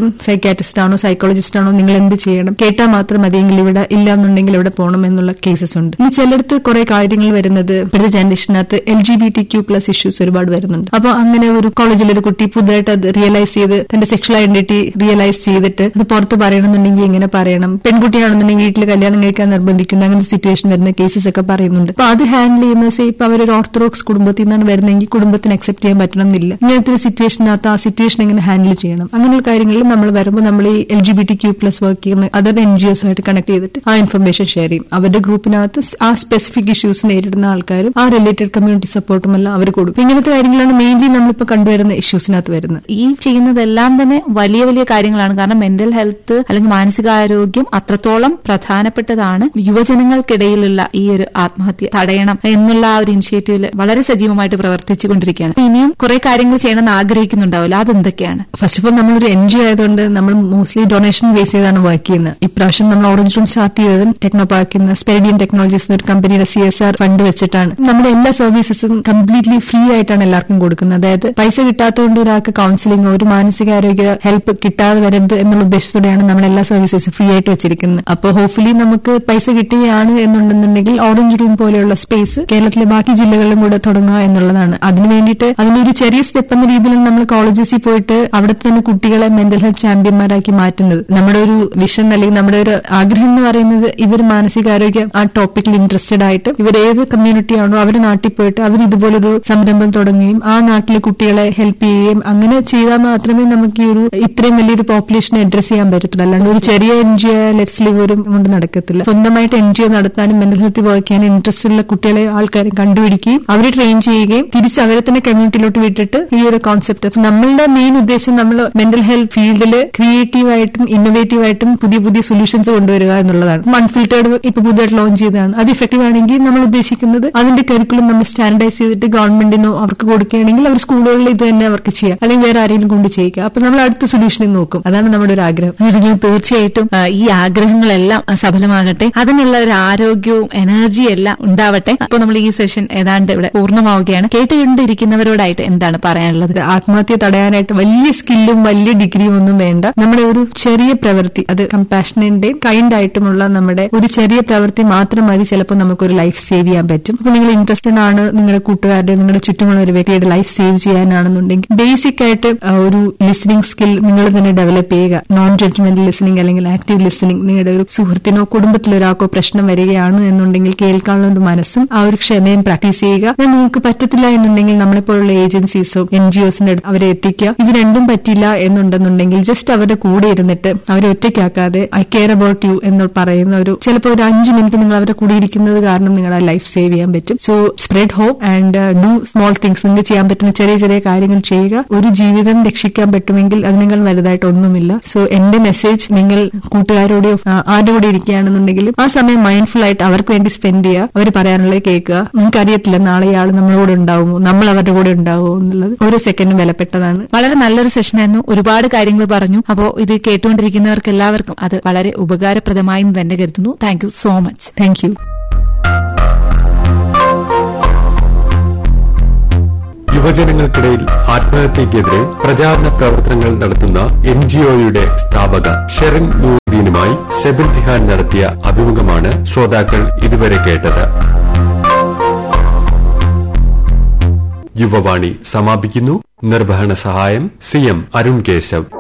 സൈക്കാട്രിസ്റ്റ് ആണോ സൈക്കോളജിസ്റ്റ് ആണോ, നിങ്ങൾ എന്ത് ചെയ്യണം, കേട്ടാൽ മാത്രം മതിയെങ്കിൽ ഇവിടെ, ഇല്ല എന്നുണ്ടെങ്കിൽ ഇവിടെ പോകണം എന്നുള്ള കേസസ് ഉണ്ട്. ഇനി ചിലടത്ത് കുറെ കാര്യങ്ങൾ വരുന്നത് ഇപ്പോഴത്തെ ജനറേഷനകത്ത് L G B T Q plus issues ഒരുപാട് വരുന്നുണ്ട്. അപ്പൊ അങ്ങനെ ഒരു കോളേജിൽ ഒരു കുട്ടി പുതുതായിട്ട് അത് റിയലൈസ് ചെയ്ത് തന്റെ സെക്ഷൽ ഐഡന്റിറ്റി റിയലൈസ് ചെയ്തിട്ട് അത് പുറത്ത് പറയണമെന്നുണ്ടെങ്കിൽ എങ്ങനെ പറയണം, പെൺകുട്ടിയാണെന്നുണ്ടെങ്കിൽ വീട്ടിൽ കല്യാണം കഴിക്കാൻ നിർബന്ധിക്കുന്ന അങ്ങനത്തെ സിറ്റുവേഷൻ വരുന്ന കേസസ് ഒക്കെ പറയുന്നുണ്ട്. അപ്പൊ അത് ഹാൻഡിൽ ചെയ്യുന്ന സേ ഇപ്പൊ അവരൊരു ഓർത്തഡോക്സ് കുടുംബത്തിൽ നിന്നാണ് വരുന്നതെങ്കിൽ കുടുംബത്തിന് അക്സെപ്റ്റ് ചെയ്യാൻ പറ്റണമെന്നില്ല. ഇങ്ങനത്തെ ഒരു സിറ്റുവേഷനകത്ത് ആ സിറ്റുവേഷൻ എങ്ങനെ ഹാൻഡിൽ ചെയ്യണം, അങ്ങനെയുള്ള കാര്യങ്ങളിൽ നമ്മൾ വരുമ്പോൾ നമ്മൾ ഈ L G B T Q plus work ചെയ്യുന്ന അതർ എൻ ജി ഒസ് ആയിട്ട് കണക്ട് ചെയ്തിട്ട് ആ ഇൻഫർമേഷൻ ഷെയർ ചെയ്യും. അവരുടെ ഗ്രൂപ്പിനകത്ത് ആ സ്പെസിഫിക് ഇഷ്യൂസ് നേരിടുന്ന ആൾക്കാരും ആ റിലേറ്റഡ് കമ്മ്യൂണിറ്റി സപ്പോർട്ടും എല്ലാം അവർ കൊടുക്കും. ഇങ്ങനത്തെ കാര്യങ്ങളാണ് മെയിൻലി നമ്മളിപ്പോ കണ്ടുവരുന്ന ഇഷ്യൂസിനകത്ത് വരുന്നത്. ഈ ചെയ്യുന്നതെല്ലാം തന്നെ വലിയ വലിയ കാര്യങ്ങളാണ്. കാരണം മെന്റൽ ഹെൽത്ത് അല്ലെങ്കിൽ മാനസികാരോഗ്യം അത്രത്തോളം പ്രധാനപ്പെട്ടതാണ്. യുവജനങ്ങൾക്കിടയിലുള്ള ഈ ഒരു ആത്മഹത്യ തടയണം എന്നുള്ള ആ ഒരു ഇനിഷ്യേറ്റീവിൽ വളരെ സജീവമായിട്ട് പ്രവർത്തിച്ചുകൊണ്ടിരിക്കുകയാണ്. ഇനിയും കുറെ കാര്യങ്ങൾ ചെയ്യണമെന്ന് ആഗ്രഹിക്കുന്നുണ്ടാവില്ല, അതെന്തൊക്കെയാണ്? ഫസ്റ്റ് ഓഫ് ഓൾ നമ്മളൊരു എൻ ജി ഒ ആയതുകൊണ്ട് നമ്മൾ മോസ്റ്റ്ലി ഡൊണേഷൻ ബേസ് ചെയ്താണ് വർക്ക് ചെയ്യുന്നത്. ഇപ്രാവശ്യം നമ്മൾ ഓറഞ്ച് റൂം സ്റ്റാർട്ട് ചെയ്തതും ടെക്നോ പാർക്കുന്ന സ്പെരിഡിയൻ ടെക്നോളജീസ് ഒരു കമ്പനിയുടെ സി എസ് ആർ ഫണ്ട് വെച്ചിട്ടാണ്. നമ്മുടെ എല്ലാ സർവീസസും കംപ്ലീറ്റ്ലി ഫ്രീ ആയിട്ടാണ് എല്ലാവർക്കും കൊടുക്കുന്നത്. അതായത് പൈസ കിട്ടാത്തതുകൊണ്ട് ഒരാൾക്ക് കൌൺസിലിംഗോ ഒരു മാനസികാരോഗ്യ ഹെൽപ്പ് കിട്ടാതെ വരരുത് എന്നുള്ള ഉദ്ദേശത്തോടെയാണ് നമ്മൾ എല്ലാ സർവീസസും ഫ്രീ ആയിട്ട് വെച്ചിരിക്കുന്നത്. അപ്പോൾ ഹോപ്പ്ഫുള്ളി നമുക്ക് പൈസ കിട്ടുകയാണ് എന്നുണ്ടെന്നുണ്ടെങ്കിൽ ഓറഞ്ച് റൂം പോലെയുള്ള സ്പേസ് കേരളത്തിലെ ബാക്കി ജില്ലകളിലും കൂടെ തുടങ്ങുക എന്നുള്ളതാണ്. അതിനു വേണ്ടിയിട്ട് അതിനൊരു ചെറിയ സ്റ്റെപ്പ് എന്ന രീതിയിൽ നമ്മൾ കോളേജസിൽ പോയിട്ട് അവിടുത്തെ തന്നെ കുട്ടികളെ മെന്റൽ ഹെൽത്ത് ചാമ്പ്യന്മാരാക്കി മാറ്റുന്നത് നമ്മുടെ ഒരു വിഷൻ അല്ലെങ്കിൽ നമ്മുടെ ഒരു ആഗ്രഹം എന്ന് പറയുന്നത് ഇവർ മാനസികാരോഗ്യ ആ ടോപ്പിക്കിൽ ഇൻട്രസ്റ്റഡ് ആയിട്ട് ഇവർ ഏത് കമ്മ്യൂണിറ്റി ആണോ അവർ നാട്ടിൽ പോയിട്ട് അവർ ഇതുപോലൊരു സംരംഭം തുടങ്ങുകയും ആ നാട്ടിലെ കുട്ടികളെ ഹെൽപ്പ് ചെയ്യുകയും അങ്ങനെ ചെയ്താൽ മാത്രമേ നമുക്ക് ഈ ഒരു ഇത്രയും വലിയൊരു പോപ്പുലേഷനെ അഡ്രസ് ചെയ്യാൻ പറ്റത്തുള്ളൂ. അല്ലാണ്ട് ഒരു ചെറിയ N G O let's live ഒരു കൊണ്ട് നടക്കത്തില്ല. സ്വന്തമായിട്ട് എൻ ജി ഒ നടത്താനും മെന്റൽ ഹെൽത്ത് വർക്ക് ചെയ്യാനും ഇൻട്രസ്റ്റ് ഉള്ള കുട്ടികളെ ആൾക്കാരെ കണ്ടുപിടിക്കുകയും അവരെ ട്രെയിൻ ചെയ്യുകയും തിരിച്ച് അവരെ തന്നെ കമ്മ്യൂണിറ്റിയിലോട്ട് വിട്ടിട്ട് ഈ ഒരു കോൺസെപ്റ്റ് നമ്മളുടെ മെയിൻ ഉദ്ദേശം നമ്മൾ മെന്റൽ ഹെൽത്ത് ഫീൽഡിൽ ക്രിയേറ്റീവ് ആയിട്ടും ഇന്നോവേറ്റീവ് ആയിട്ടും പുതിയ പുതിയ സൊല്യൂഷൻസ് കൊണ്ടുവരിക എന്നുള്ളതാണ്. അൺഫിൽറ്റേർഡ് ഇപ്പൊ പുതിയതായിട്ട് ലോഞ്ച് ചെയ്തതാണ്. അത് ഇഫക്റ്റീവ് ആണെങ്കിൽ നമ്മൾ ഉദ്ദേശിക്കുന്നത് അതിന്റെ കരിക്കുലം നമ്മൾ സ്റ്റാൻഡർഡൈസ് ചെയ്തിട്ട് ഗവൺമെന്റിനോ അവർക്ക് കൊടുക്കുകയാണെങ്കിൽ അവർ സ്കൂളുകളിൽ ഇത് തന്നെ അവർക്ക് ചെയ്യാം, അല്ലെങ്കിൽ വേറെ ആരെങ്കിലും കൊണ്ട് ചെയ്യിക്കുക. അപ്പൊ നമ്മൾ അടുത്ത സൊല്യൂഷനെ നോക്കും. അതാണ് നമ്മുടെ ഒരു ആഗ്രഹം. തീർച്ചയായിട്ടും ഈ ആഗ്രഹങ്ങളെല്ലാം സഫലമാകട്ടെ, അതിനുള്ള ഒരു ആരോഗ്യവും എനർജിയും എല്ലാം ഉണ്ടാവട്ടെ. അപ്പൊ നമ്മൾ ഈ സെഷൻ ഏതാണ്ട് ഇവിടെ പൂർണ്ണമാവുകയാണ്. കേട്ടുകൊണ്ടിരിക്കുന്നവരോടായിട്ട് എന്താണ് പറയാനുള്ളത്? ആത്മഹത്യ തടയാനായിട്ട് വലിയ സ്കില്ലും വലിയ ഡിഗ്രിയും ഒന്നും വേണ്ട. നമ്മുടെ ഒരു ചെറിയ പ്രവൃത്തി, അത് കമ്പാഷനന്റെയും കൈൻഡ് ആയിട്ടുമുള്ള നമ്മുടെ ഒരു ചെറിയ പ്രവൃത്തി മാത്രം മതി ചിലപ്പോൾ നമുക്കൊരു ലൈഫ് സേവ് ചെയ്യാൻ പറ്റും. അപ്പൊ നിങ്ങൾ ഇൻട്രസ്റ്റഡ് ആണ് നിങ്ങളുടെ കൂട്ടുകാരുടെ നിങ്ങളുടെ ചുറ്റുമുള്ള ഒരു വ്യക്തിയുടെ ലൈഫ് സേവ് ചെയ്യാനാണെന്നുണ്ടെങ്കിൽ ബേസിക് ആയിട്ട് ഒരു ലിസണിംഗ് സ്കിൽ നിങ്ങൾ തന്നെ ഡെവലപ്പ് ചെയ്യുക. നോൺ ജഡ്ജ്മെന്റൽ ലിസണിംഗ് അല്ലെങ്കിൽ ആക്റ്റീവ് ലിസണിംഗ്. നിങ്ങളുടെ ഒരു സുഹൃത്തിനോ കുടുംബത്തിലൊരാൾക്കോ പ്രശ്നം വരികയാണ് എന്നുണ്ടെങ്കിൽ കേൾക്കാനുള്ള ഒരു മനസ്സും ആ ഒരു ക്ഷമയും പ്രാക്ടീസ് ചെയ്യുക. നിങ്ങൾക്ക് പറ്റത്തില്ല എന്നുണ്ടെങ്കിൽ നമ്മളെപ്പോലുള്ള ഏജൻസീസോ എൻ ജി ഒസിന്റെ അവരെ എത്തിക്കുക. ഇത് രണ്ടും പറ്റില്ല എന്നുണ്ടെന്നുണ്ടെങ്കിൽ ജസ്റ്റ് അവരുടെ കൂടെ ഇരുന്നിട്ട് അവരെ ഒറ്റയ്ക്കാക്കാതെ ഐ കെയർ അബൌട്ട് യു എന്ന് പറയുന്ന ഒരു ചിലപ്പോൾ ഒരു അഞ്ച് മിനിറ്റ് നിങ്ങൾ അവരുടെ കൂടെ ഇരിക്കുന്നത് കാരണം നിങ്ങളുടെ ലൈഫ് സേവ് ചെയ്യാൻ പറ്റും. So spread hope and do small things. നിങ്ങൾക്ക് ചെയ്യാൻ പറ്റുന്ന ചെറിയ ചെറിയ കാര്യങ്ങൾ ചെയ്യുക. ഒരു ജീവിതം രക്ഷിക്കാൻ പറ്റുമെങ്കിൽ അത് നിങ്ങൾ വലുതായിട്ട് ഒന്നുമില്ല. സോ എന്റെ മെസ്സേജ് നിങ്ങൾ കൂട്ടുകാരോടെയോ ആരുടെ കൂടെ ഇരിക്കുകയാണെന്നുണ്ടെങ്കിലും ആ സമയം മൈൻഡ്ഫുൾ ആയിട്ട് അവർക്ക് വേണ്ടി സ്പെൻഡ് ചെയ്യുക. അവർ പറയാനുള്ളത് കേൾക്കുക. നിങ്ങൾക്ക് അറിയത്തില്ല നാളെ ഇയാൾ നമ്മുടെ കൂടെ ഉണ്ടാവുമോ, നമ്മൾ അവരുടെ കൂടെ ഉണ്ടാവുമോ എന്നുള്ളത് ഓരോ സെക്കൻഡും വിലപ്പെട്ടതാണ്. വളരെ നല്ലൊരു സെഷനായിരുന്നു. ഒരുപാട് കാര്യങ്ങൾ പറഞ്ഞു. അപ്പോൾ ഇത് കേട്ടുകൊണ്ടിരിക്കുന്നവർക്ക് എല്ലാവർക്കും അത് വളരെ ഉപകാരപ്രദമായി തന്നെ കരുതുന്നു. Thank you so much. Thank you. യുവജനങ്ങൾക്കിടയിൽ ആത്മഹത്യക്കെതിരെ പ്രചാരണ പ്രവർത്തനങ്ങൾ നടത്തുന്ന എൻ ജി ഒയുടെ സ്ഥാപക ഷെറിൻ നൂറുദ്ദീനുമായി സെബിൽ ജിഹാൻ നടത്തിയ അഭിമുഖമാണ് ശ്രോതാക്കൾ ഇതുവരെ കേട്ടത്. യുവവാണി സമാപിക്കുന്നു. നിർവഹണ സഹായം സി എം അരുൺ കേശവ്.